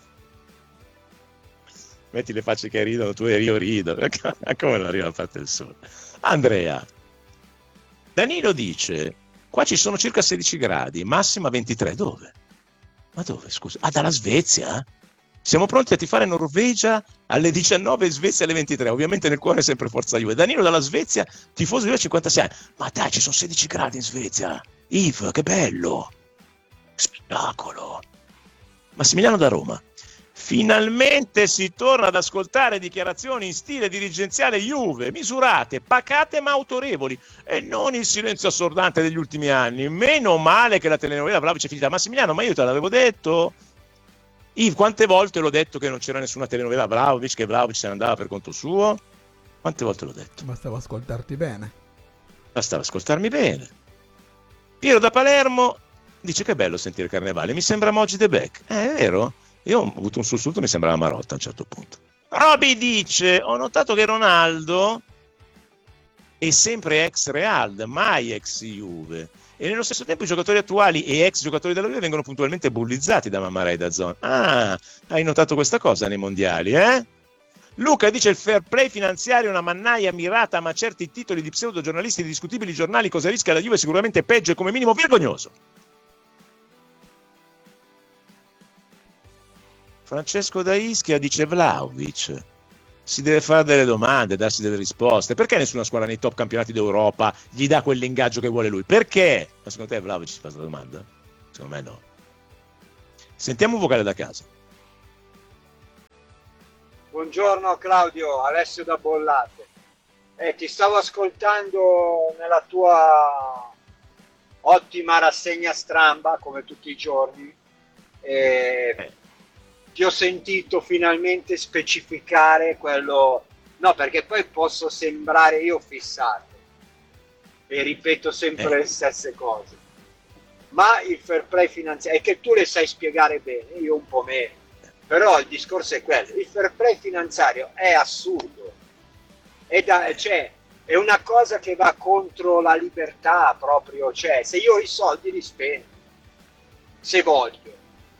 Metti le facce che ridono, tu e io rido, come non arriva la parte del sole. Andrea, Danilo dice, qua ci sono circa sedici gradi, massima ventitré, dove? Ma dove, scusa? Ah, dalla Svezia? Siamo pronti a tifare Norvegia alle diciannove e Svezia alle ventitré. Ovviamente nel cuore è sempre Forza Juve. Danilo dalla Svezia, tifoso di Juve, cinquantasei anni. Ma dai, ci sono sedici gradi in Svezia. Yves, che bello. Spettacolo. Massimiliano da Roma. Finalmente si torna ad ascoltare dichiarazioni in stile dirigenziale Juve, misurate, pacate ma autorevoli, e non il silenzio assordante degli ultimi anni. Meno male che la telenovela Vlahovic è finita. Massimiliano, ma io te l'avevo detto. Yves, quante volte l'ho detto che non c'era nessuna telenovela Vlahovic, che Vlahovic se ne andava per conto suo? Quante volte l'ho detto? Bastava ascoltarti bene. Bastava ascoltarmi bene. Piero da Palermo dice che è bello sentire Carnevale, mi sembra Moggi De Beck. Eh, è vero? Io ho avuto un sussulto, mi sembrava Marotta a un certo punto. Roby dice, ho notato che Ronaldo è sempre ex Real, mai ex Juve. E nello stesso tempo i giocatori attuali e ex giocatori della Juve vengono puntualmente bullizzati da Mammarà e da Zon. Ah, hai notato questa cosa nei mondiali, eh? Luca dice il fair play finanziario è una mannaia mirata, ma certi titoli di pseudo giornalisti di discutibili giornali, cosa rischia la Juve sicuramente peggio e come minimo vergognoso. Francesco da Ischia dice Vlahovic si deve fare delle domande, darsi delle risposte. Perché nessuna squadra nei top campionati d'Europa gli dà quell'ingaggio che vuole lui? Perché? Ma secondo te Vlahovic si fa questa domanda? Secondo me no. Sentiamo un vocale da casa. Buongiorno Claudio, Alessio da Bollate. Eh, ti stavo ascoltando nella tua ottima rassegna stramba, come tutti i giorni. Eh, Eh. Ti ho sentito finalmente specificare quello... No, perché poi posso sembrare io fissato e ripeto sempre Eh. le stesse cose. Ma il fair play finanziario è che tu le sai spiegare bene, io un po' meno. Però il discorso è quello, il fair play finanziario è assurdo, è, da, cioè, è una cosa che va contro la libertà proprio, cioè se io ho i soldi li spendo, se voglio,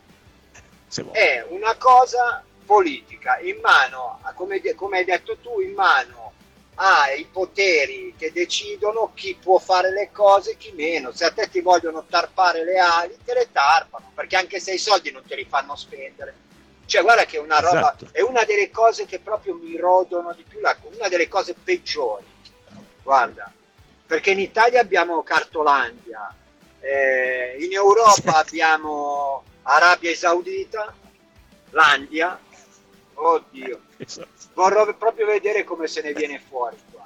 Se vuoi. è una cosa politica, in mano, come, come hai detto tu, in mano ai poteri che decidono chi può fare le cose e chi meno. Se a te ti vogliono tarpare le ali, te le tarpano, perché anche se i soldi non te li fanno spendere. Cioè guarda che è una roba, Esatto. è una delle cose che proprio mi rodono di più, la, una delle cose peggiori, guarda, perché in Italia abbiamo Cartolandia, eh, in Europa abbiamo Arabia Saudita, l'Andia, oddio, Esatto. vorrò proprio vedere come se ne viene fuori qua.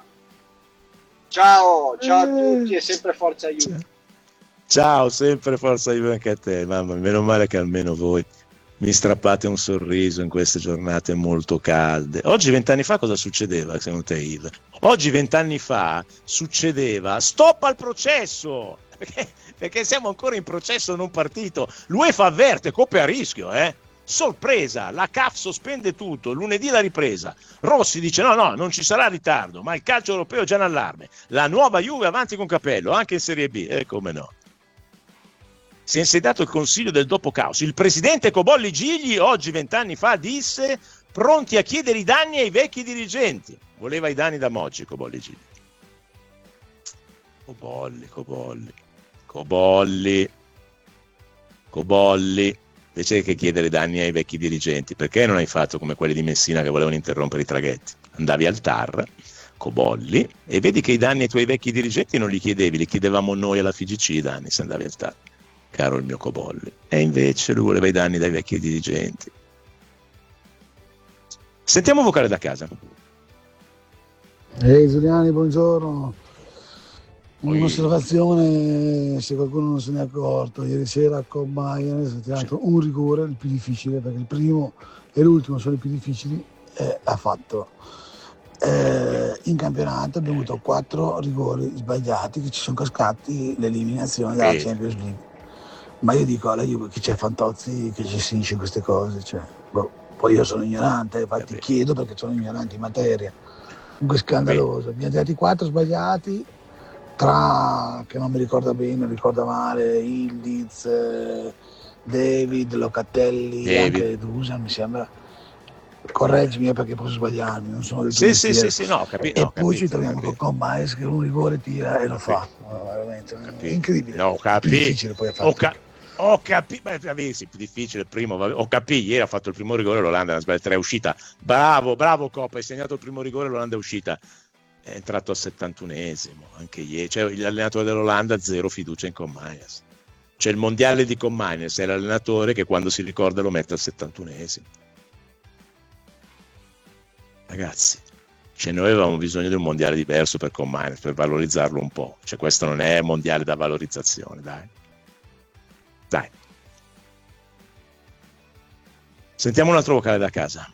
Ciao, ciao a tutti e sempre forza Juve. Ciao, sempre forza Juve anche a te, mamma, meno male che almeno voi mi strappate un sorriso in queste giornate molto calde. Oggi vent'anni fa cosa succedeva secondo te, Yves? Oggi vent'anni fa succedeva stop al processo, perché, perché siamo ancora in processo non partito. L'UEFA avverte, coppe a rischio, eh? Sorpresa, la C A F sospende tutto, lunedì la ripresa. Rossi dice no, no, non ci sarà ritardo, ma il calcio europeo è già in allarme. La nuova Juve avanti con Capello, anche in Serie B, e eh, come no. Si è insediato il consiglio del dopo caos. Il presidente Cobolli Gigli oggi vent'anni fa disse pronti a chiedere i danni ai vecchi dirigenti. Voleva i danni da Moggi Cobolli Gigli. Cobolli, Cobolli, Cobolli, Cobolli. Invece che chiedere danni ai vecchi dirigenti, perché non hai fatto come quelli di Messina che volevano interrompere i traghetti? Andavi al T A R, Cobolli, e vedi che i danni ai tuoi vecchi dirigenti non li chiedevi, li chiedevamo noi alla F I G C i danni se andavi al T A R. Caro il mio Cobolli, e invece lui voleva i danni dai vecchi dirigenti. Sentiamo un vocale da casa. Ehi Giuliani, buongiorno. Un'osservazione, se qualcuno non se ne è accorto, ieri sera con Bayern è stato tirato un rigore, il più difficile, perché il primo e l'ultimo sono i più difficili, e ha fatto. Eh, in campionato abbiamo avuto quattro rigori sbagliati che ci sono cascati l'eliminazione dalla Sì. Champions League. Ma io dico alla Juve che c'è Fantozzi che gestisce queste cose, cioè, boh. Poi io sono ignorante, infatti Capito. chiedo perché sono ignorante in materia. Comunque scandaloso, abbiamo dati quattro sbagliati, tra, che non mi ricorda bene, non ricorda male, Ildiz, eh, David, Locatelli, David. anche Dusan mi sembra. Correggimi perché posso sbagliarmi, non sono del tuo Sì, sì, mestiere. sì, sì, no, capi- E no, poi capito, ci troviamo capito. con Baez che un rigore tira e lo fa. Capito. No, veramente, Capito. incredibile. No, Più capi- difficile poi a fare. Ho, ca- ho capito, sì, più difficile il primo, vabbè. Ho capito, ieri ha fatto il primo rigore, l'Olanda ha sbagliato tre, è uscita. Bravo, bravo Coppa, hai segnato il primo rigore, l'Olanda è uscita. È entrato al settantunesimo, anche ieri. Cioè, l'allenatore dell'Olanda zero fiducia in Commaias. C'è il mondiale di Commaias, è l'allenatore che quando si ricorda lo mette al settantunesimo. Ragazzi, cioè noi avevamo bisogno di un mondiale diverso per Commaias, per valorizzarlo un po'. Cioè questo non è mondiale da valorizzazione, dai. Dai. Sentiamo un altro vocale da casa.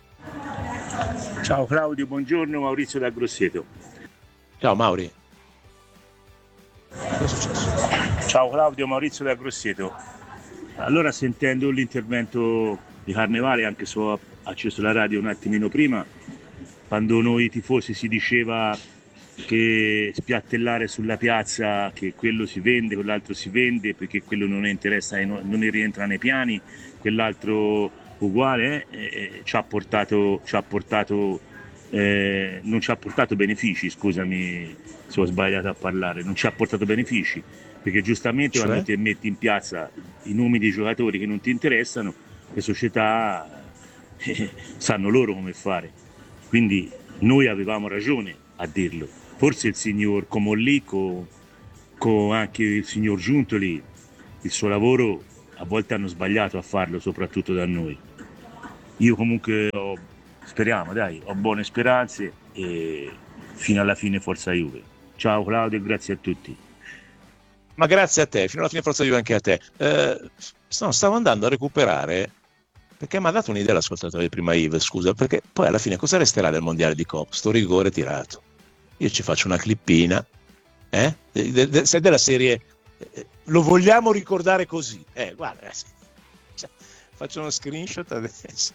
Ciao Claudio, buongiorno, Maurizio da Grosseto. Ciao Mauri. Cosa è successo? Ciao Claudio, Maurizio da Grosseto. Allora, sentendo l'intervento di Carnevale, anche se ho acceso la radio un attimino prima, quando noi tifosi si diceva che spiattellare sulla piazza, che quello si vende, quell'altro si vende, perché quello non interessa, non rientra nei piani, quell'altro uguale, eh, eh, ci ha portato, ci ha portato eh, non ci ha portato benefici, scusami se ho sbagliato a parlare, non ci ha portato benefici, perché giustamente Cioè? quando ti metti in piazza i nomi dei giocatori che non ti interessano, le società eh, sanno loro come fare, quindi noi avevamo ragione a dirlo, forse il signor Comolli con, con anche il signor Giuntoli, il suo lavoro a volte hanno sbagliato a farlo, soprattutto da noi. Io comunque ho, speriamo, dai, ho buone speranze e fino alla fine forza Juve. Ciao Claudio e grazie a tutti. Ma grazie a te, fino alla fine forza Juve anche a te. Eh, no, stavo andando a recuperare, perché mi ha dato un'idea l'ascoltatore di prima Yves, scusa, perché poi alla fine cosa resterà del mondiale di Coppa? Sto rigore tirato. Io ci faccio una clippina, eh? De, de, de, sei della serie... Eh, lo vogliamo ricordare così? Eh, guarda, eh, cioè, faccio uno screenshot adesso.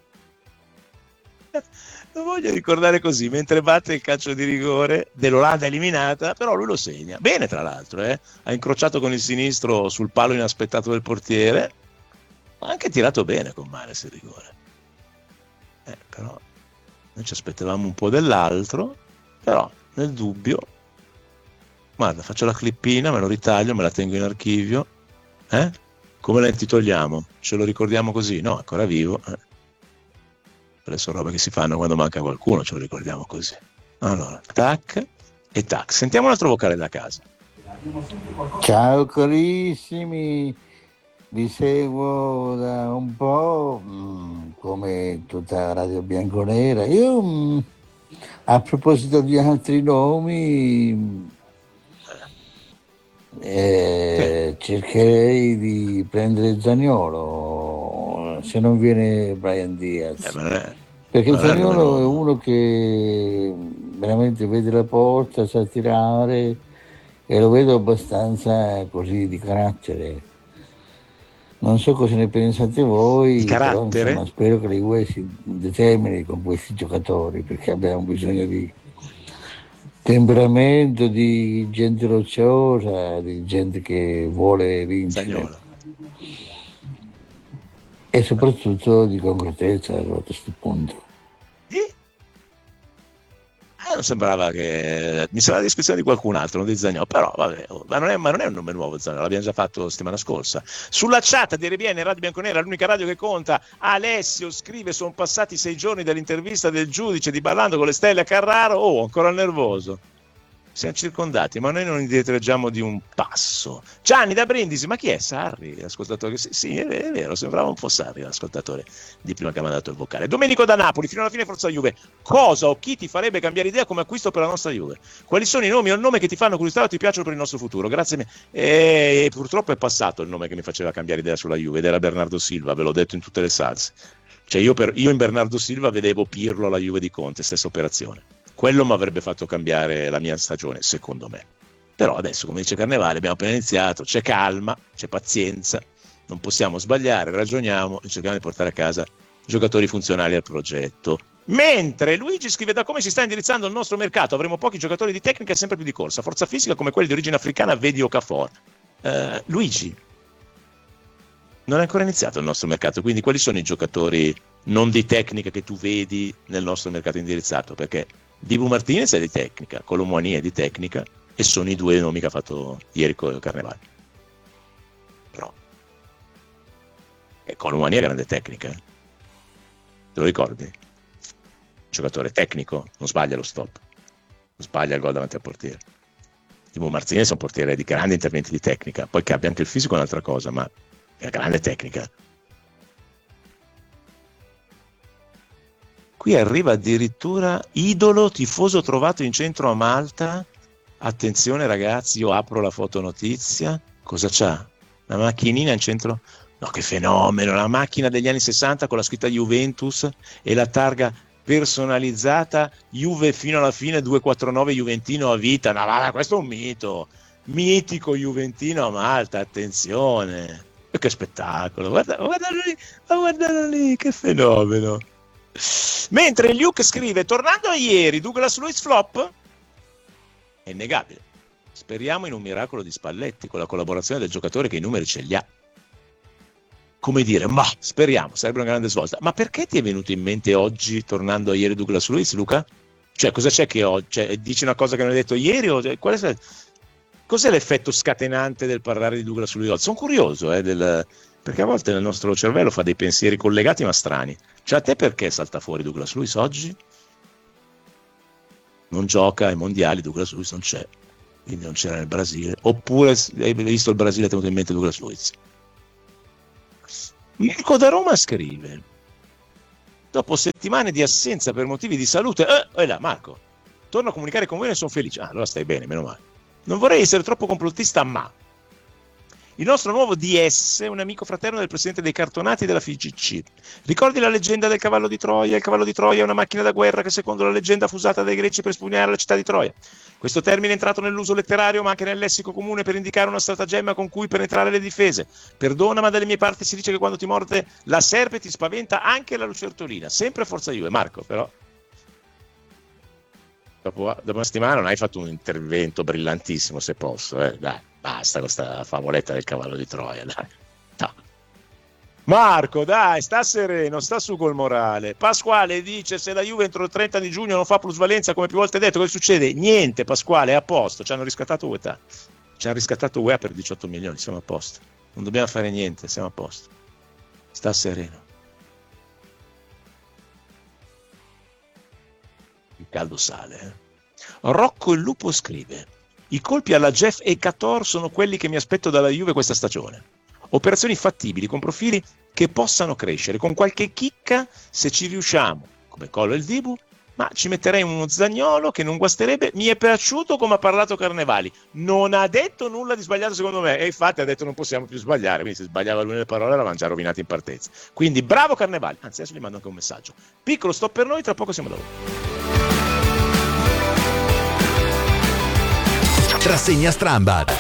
Lo voglio ricordare così, mentre batte il calcio di rigore dell'Olanda eliminata, però lui lo segna. Bene, tra l'altro, eh? Ha incrociato con il sinistro sul palo inaspettato del portiere, ma ha anche tirato bene con Mahrez il rigore. Eh, però noi ci aspettavamo un po' dell'altro, però nel dubbio, guarda, faccio la clippina, me lo ritaglio, me la tengo in archivio, eh? Come la intitoliamo? Ce lo ricordiamo così? No, ancora vivo, eh? Le sono robe che si fanno quando manca qualcuno, ce lo ricordiamo così. Allora, tac e tac. Sentiamo un altro vocale da casa. Ciao carissimi, vi seguo da un po', mh, come tutta Radio Bianconera. Io, mh, a proposito di altri nomi, eh, cercherei di prendere Zaniolo, se non viene Brian Diaz. Eh, ma non è, Perché ma non è Zaniolo è nuovo. uno che veramente vede la porta, sa tirare e lo vedo abbastanza così di carattere. Non so cosa ne pensate voi, Di però carattere? insomma, spero che la Juve si determini con questi giocatori, perché abbiamo bisogno di temperamento, di gente rocciosa, di gente che vuole vincere. Zaniolo. E soprattutto di concretezza a questo punto. Eh, non sembrava che... Mi sembrava la descrizione di qualcun altro, non di Zaniolo, però vabbè, oh, ma, non è, ma non è un nome nuovo Zaniolo, l'abbiamo già fatto settimana scorsa. Sulla chat di R B N, Radio Bianconera, l'unica radio che conta, Alessio scrive: sono passati sei giorni dall'intervista del giudice di Ballando con le stelle a Carraro, oh, ancora nervoso. Siamo circondati, ma noi non indietreggiamo di un passo. Gianni da Brindisi, ma chi è Sarri? L'ascoltatore? Sì, sì, è vero, sembrava un po' Sarri l'ascoltatore di prima che mi ha mandato il vocale. Domenico da Napoli, fino alla fine forza Juve. Cosa o chi ti farebbe cambiare idea come acquisto per la nostra Juve? Quali sono i nomi o il nome che ti fanno curiosità o ti piacciono per il nostro futuro? Grazie mille. E purtroppo è passato il nome che mi faceva cambiare idea sulla Juve ed era Bernardo Silva, ve l'ho detto in tutte le salse. Cioè io, per, io in Bernardo Silva vedevo Pirlo alla Juve di Conte, stessa operazione. Quello mi avrebbe fatto cambiare la mia stagione, secondo me. Però adesso, come dice Carnevale, abbiamo appena iniziato, c'è calma, c'è pazienza, non possiamo sbagliare, ragioniamo e cerchiamo di portare a casa giocatori funzionali al progetto. Mentre Luigi scrive: da come si sta indirizzando il nostro mercato avremo pochi giocatori di tecnica e sempre più di corsa, forza fisica come quelli di origine africana, vedi Okafor. Uh, Luigi, non è ancora iniziato il nostro mercato, quindi quali sono i giocatori non di tecnica che tu vedi nel nostro mercato indirizzato? Perché Dibu Martinez è di tecnica, Colomouani è di tecnica e sono i due nomi che ha fatto ieri con Carnevale. Però Colomouani è grande tecnica, eh? Te lo ricordi? Giocatore tecnico, non sbaglia lo stop, non sbaglia il gol davanti al portiere. Dibu Martinez è un portiere di grandi interventi di tecnica, poi che abbia anche il fisico è un'altra cosa, ma è grande tecnica. Qui arriva addirittura idolo tifoso trovato in centro a Malta. Attenzione ragazzi, io apro la fotonotizia. Cosa c'ha? La macchinina in centro? No, che fenomeno! La macchina degli anni sessanta con la scritta Juventus e la targa personalizzata Juve fino alla fine duecentoquarantanove Juventino a vita. No, ma questo è un mito. Mitico Juventino a Malta, attenzione. E che spettacolo! Guarda, guardalo lì, guardalo lì, che fenomeno! Mentre Luke scrive: tornando a ieri, Douglas Luiz flop? È innegabile. Speriamo in un miracolo di Spalletti con la collaborazione del giocatore che i numeri ce li ha. come dire, ma speriamo, sarebbe una grande svolta. Ma perché ti è venuto in mente oggi, tornando a ieri Douglas Luiz, Luca? Cioè, cosa c'è che oggi? Cioè, dici una cosa che non hai detto ieri? O cioè, qual è, cos'è l'effetto scatenante del parlare di Douglas Luiz? Sono curioso, eh, del, perché a volte nel nostro cervello fa dei pensieri collegati ma strani. Cioè, a te perché salta fuori Douglas Luiz oggi? Non gioca ai mondiali, Douglas Luiz non c'è, quindi non c'era nel Brasile. Oppure hai visto il Brasile e ti è venuto in mente Douglas Luiz? Mirko da Roma scrive: dopo settimane di assenza per motivi di salute, eh, eh là, Marco, torno a comunicare con voi e sono felice. Ah, allora stai bene, meno male. Non vorrei essere troppo complottista, ma il nostro nuovo D S è un amico fraterno del presidente dei cartonati della F I G C. Ricordi la leggenda del cavallo di Troia? Il cavallo di Troia è una macchina da guerra che secondo la leggenda fu usata dai greci per espugnare la città di Troia. Questo termine è entrato nell'uso letterario ma anche nel lessico comune per indicare una stratagemma con cui penetrare le difese. Perdona, ma dalle mie parti si dice che quando ti morde la serpe ti spaventa anche la lucertolina. Sempre forza Juve. Marco, però dopo, dopo una settimana non hai fatto un intervento brillantissimo, se posso, eh? Dai, basta con questa favoletta del cavallo di Troia, dai. No. Marco, dai, sta sereno, sta su col morale. Pasquale dice: se la Juve entro il trenta di giugno non fa plusvalenza, come più volte detto, cosa succede? Niente, Pasquale, è a posto, ci hanno riscattato U E T A. Ci hanno riscattato U E A per diciotto milioni, siamo a posto. Non dobbiamo fare niente, siamo a posto. Sta sereno. Il caldo sale, eh? Rocco il Lupo scrive: i colpi alla Jeff e Cator sono quelli che mi aspetto dalla Juve questa stagione. Operazioni fattibili con profili che possano crescere, con qualche chicca se ci riusciamo, come Collo e il Dibu, ma ci metterei uno Zaniolo che non guasterebbe. Mi è piaciuto come ha parlato Carnevali, non ha detto nulla di sbagliato secondo me, e infatti ha detto non possiamo più sbagliare, quindi se sbagliava lui nelle parole l'avevano già rovinati in partenza. Quindi bravo Carnevali, anzi adesso gli mando anche un messaggio. Piccolo stop per noi, tra poco siamo da voi. Rassegna Strambad.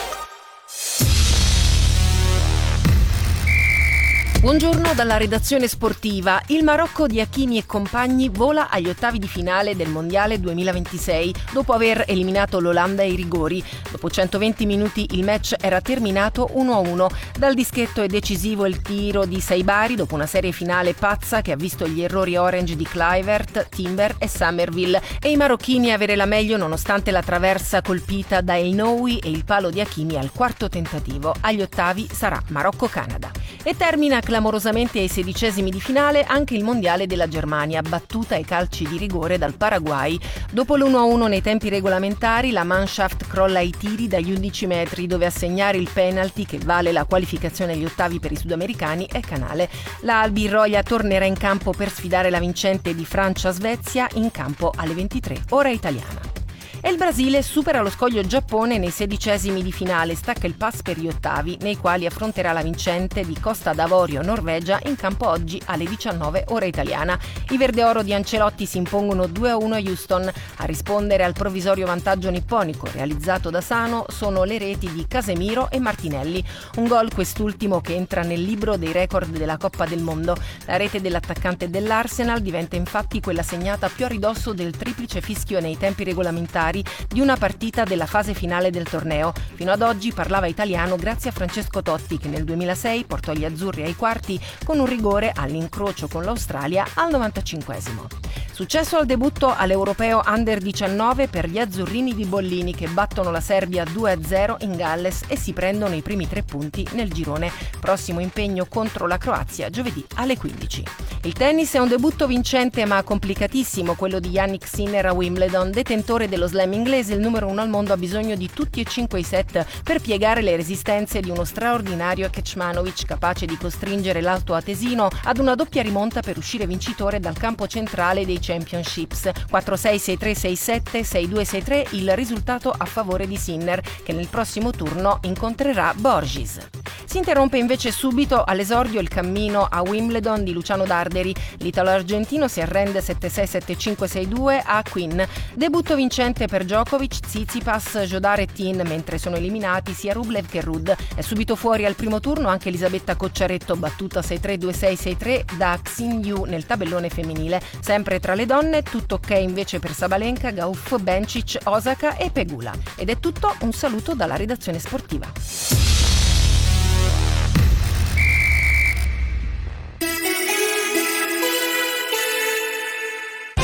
Buongiorno dalla redazione sportiva. Il Marocco di Hakimi e compagni vola agli ottavi di finale del Mondiale duemilaventisei dopo aver eliminato l'Olanda ai rigori. Dopo centoventi minuti il match era terminato uno a uno. Dal dischetto è decisivo il tiro di Saibari dopo una serie finale pazza che ha visto gli errori orange di Kluivert, Timber e Summerville e i marocchini avere la meglio nonostante la traversa colpita da El Noui e il palo di Hakimi al quarto tentativo. Agli ottavi sarà Marocco-Canada. E termina clamorosamente ai sedicesimi di finale anche il mondiale della Germania, battuta ai calci di rigore dal Paraguay. Dopo l'uno a uno nei tempi regolamentari, la Mannschaft crolla ai tiri dagli undici metri, dove a segnare il penalty che vale la qualificazione agli ottavi per i sudamericani è Canale. La Albirroia tornerà in campo per sfidare la vincente di Francia-Svezia in campo alle ventitré, ora italiana. E il Brasile supera lo scoglio Giappone nei sedicesimi di finale, stacca il pass per gli ottavi, nei quali affronterà la vincente di Costa d'Avorio Norvegia in campo oggi alle diciannove ora italiana. I verdeoro di Ancelotti si impongono due a uno a Houston. A rispondere al provvisorio vantaggio nipponico realizzato da Sano sono le reti di Casemiro e Martinelli. Un gol quest'ultimo che entra nel libro dei record della Coppa del Mondo. La rete dell'attaccante dell'Arsenal diventa infatti quella segnata più a ridosso del triplice fischio nei tempi regolamentari di una partita della fase finale del torneo. Fino ad oggi parlava italiano grazie a Francesco Totti, che nel duemilasei portò gli azzurri ai quarti con un rigore all'incrocio con l'Australia al novantacinquesimo. Successo al debutto all'Europeo Under diciannove per gli azzurrini di Bollini, che battono la Serbia due a zero in Galles e si prendono i primi tre punti nel girone. Prossimo impegno contro la Croazia giovedì alle quindici. Il tennis è un debutto vincente ma complicatissimo, quello di Jannik Sinner a Wimbledon. Detentore dello slam inglese, il numero uno al mondo ha bisogno di tutti e cinque i set per piegare le resistenze di uno straordinario Kecmanovic, capace di costringere l'alto atesino ad una doppia rimonta per uscire vincitore dal campo centrale dei Championships. quattro sei, sei tre, sei sette, sei due, sei tre il risultato a favore di Sinner, che nel prossimo turno incontrerà Borges. Si interrompe invece subito all'esordio il cammino a Wimbledon di Luciano Darderi. L'italo-argentino si arrende sette sei, sette cinque, sei due a Quinn. Debutto vincente per Djokovic, Tsitsipas, Jodar e Tin, mentre sono eliminati sia Rublev che Ruud. È subito fuori al primo turno anche Elisabetta Cocciaretto, battuta sei tre, due sei, sei tre da Xin Yu nel tabellone femminile. Sempre tra le donne, tutto ok invece per Sabalenka, Gauff, Bencic, Osaka e Pegula. Ed è tutto, un saluto dalla redazione sportiva.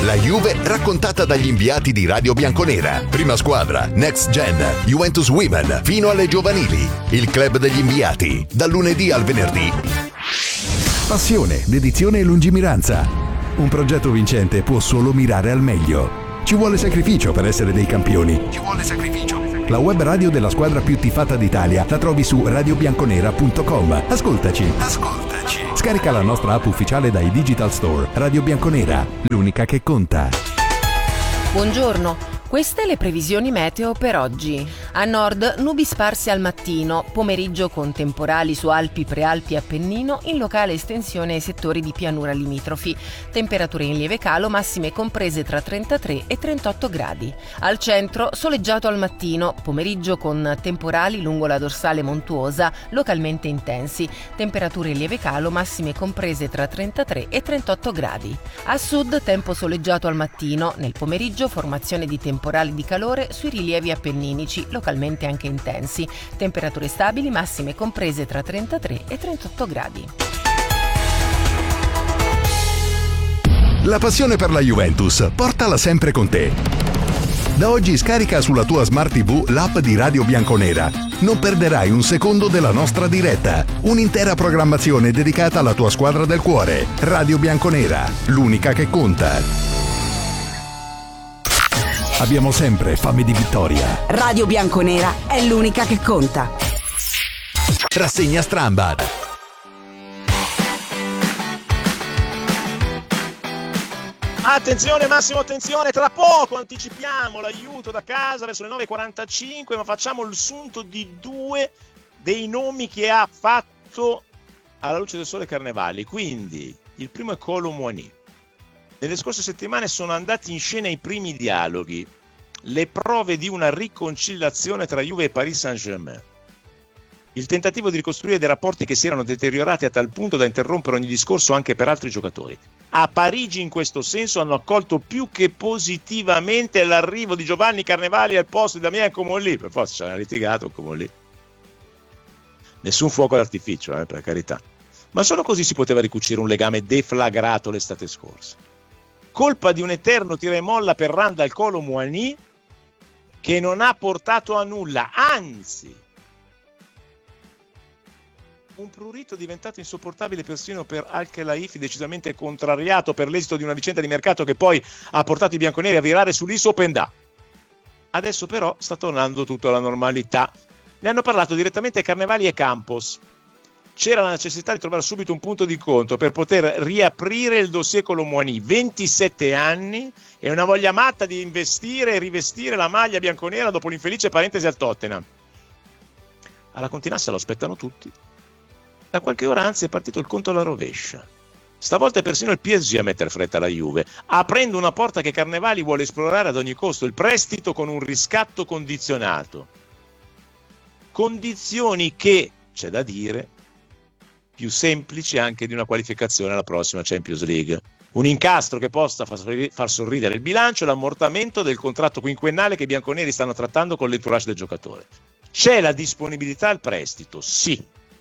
La Juve raccontata dagli inviati di Radio Bianconera. Prima squadra, Next Gen, Juventus Women, fino alle giovanili. Il club degli inviati, dal lunedì al venerdì. Passione, dedizione e lungimiranza. Un progetto vincente può solo mirare al meglio. Ci vuole sacrificio per essere dei campioni. Ci vuole sacrificio. La web radio della squadra più tifata d'Italia la trovi su radio bianconera punto com. Ascoltaci. Ascoltaci. Scarica la nostra app ufficiale dai Digital Store. Radio Bianconera, l'unica che conta. Buongiorno. Queste le previsioni meteo per oggi. A nord nubi sparse al mattino, pomeriggio con temporali su Alpi, Prealpi e Appennino, in locale estensione ai settori di pianura limitrofi. Temperature in lieve calo, massime comprese tra trentatré e trentotto gradi. Al centro soleggiato al mattino, pomeriggio con temporali lungo la dorsale montuosa, localmente intensi. Temperature in lieve calo, massime comprese tra trentatré e trentotto gradi. A sud tempo soleggiato al mattino, nel pomeriggio formazione di temporali temporali di calore sui rilievi appenninici, localmente anche intensi. Temperature stabili, massime comprese tra trentatré e trentotto gradi. La passione per la Juventus, portala sempre con te. Da oggi scarica sulla tua Smart tivù l'app di Radio Bianconera. Non perderai un secondo della nostra diretta. Un'intera programmazione dedicata alla tua squadra del cuore. Radio Bianconera, l'unica che conta. Abbiamo sempre fame di vittoria. Radio Bianconera è l'unica che conta. Rassegna Strambad. Attenzione, massimo attenzione, tra poco anticipiamo l'aiuto da casa verso le nove e quarantacinque, ma facciamo il sunto di due dei nomi che ha fatto alla luce del sole Carnevali. Quindi il primo è Kolo Muani. Nelle scorse settimane sono andati in scena i primi dialoghi, le prove di una riconciliazione tra Juve e Paris Saint-Germain. Il tentativo di ricostruire dei rapporti che si erano deteriorati a tal punto da interrompere ogni discorso anche per altri giocatori. A Parigi in questo senso hanno accolto più che positivamente l'arrivo di Giovanni Carnevali al posto di Damien Comolli. Per forza ci hanno litigato Comolli. Nessun fuoco d'artificio, eh, per carità. Ma solo così si poteva ricucire un legame deflagrato l'estate scorsa. Colpa di un eterno tira e molla per Randal Kolo Muani, che non ha portato a nulla, anzi un prurito diventato insopportabile persino per Al-Khelaifi, decisamente contrariato per l'esito di una vicenda di mercato che poi ha portato i bianconeri a virare sull'Iso Pendà. Adesso però sta tornando tutto alla normalità. Ne hanno parlato direttamente Carnevali e Campos. C'era la necessità di trovare subito un punto di conto per poter riaprire il dossier Kolo Muani. ventisette anni e una voglia matta di investire e rivestire la maglia bianconera dopo l'infelice parentesi al Tottenham. Alla Continassa lo aspettano tutti. Da qualche ora anzi è partito il conto alla rovescia. Stavolta è persino il P S G a mettere fretta alla Juve, aprendo una porta che Carnevali vuole esplorare ad ogni costo, il prestito con un riscatto condizionato. Condizioni che, c'è da dire, più semplici anche di una qualificazione alla prossima Champions League. Un incastro che possa far sorridere il bilancio e l'ammortamento del contratto quinquennale che i bianconeri stanno trattando con l'entourage del giocatore. C'è la disponibilità al prestito, sì.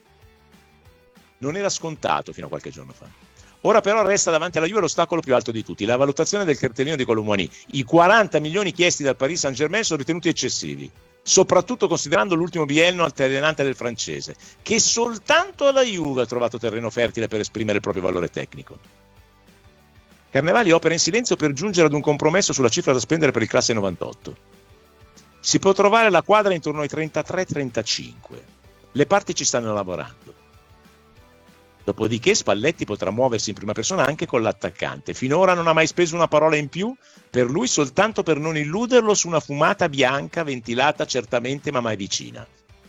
Non era scontato fino a qualche giorno fa. Ora però resta davanti alla Juve l'ostacolo più alto di tutti, la valutazione del cartellino di Kolo Muani. I quaranta milioni chiesti dal Paris Saint-Germain sono ritenuti eccessivi, soprattutto considerando l'ultimo biennio alternante del francese, che soltanto alla Juve ha trovato terreno fertile per esprimere il proprio valore tecnico. Carnevali opera in silenzio per giungere ad un compromesso sulla cifra da spendere per il classe novantotto. Si può trovare la quadra intorno ai trentatré trentacinque. Le parti ci stanno lavorando. Dopodiché Spalletti potrà muoversi in prima persona anche con l'attaccante. Finora non ha mai speso una parola in più per lui, soltanto per non illuderlo su una fumata bianca ventilata certamente ma mai vicina.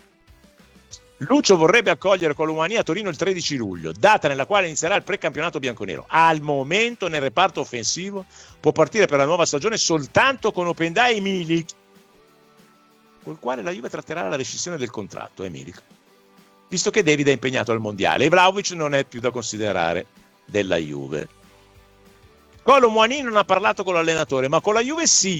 Lucio vorrebbe accogliere Kolo Muani a Torino il tredici luglio, data nella quale inizierà il precampionato bianconero. Al momento nel reparto offensivo può partire per la nuova stagione soltanto con Openda e Milik, col quale la Juve tratterà la rescissione del contratto, eh Milik, visto che David è impegnato al mondiale e Vlahovic non è più da considerare della Juve. Kolo Muani non ha parlato con l'allenatore, ma con la Juve sì,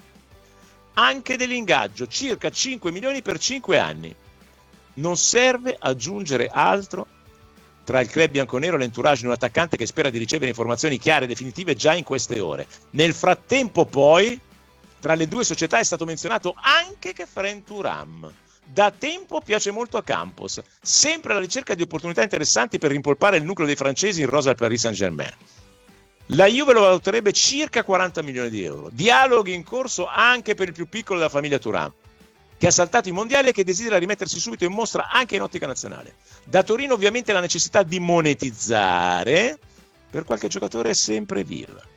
anche dell'ingaggio, circa cinque milioni per cinque anni. Non serve aggiungere altro tra il club bianconero e l'entourage di un attaccante che spera di ricevere informazioni chiare e definitive già in queste ore. Nel frattempo poi tra le due società è stato menzionato anche Khéphren Thuram. Da tempo piace molto a Campos, sempre alla ricerca di opportunità interessanti per rimpolpare il nucleo dei francesi in rosa al Paris Saint-Germain. La Juve lo valuterebbe circa quaranta milioni di euro. Dialoghi in corso anche per il più piccolo della famiglia Thuram, che ha saltato i mondiali e che desidera rimettersi subito in mostra anche in ottica nazionale. Da Torino ovviamente la necessità di monetizzare per qualche giocatore è sempre viva.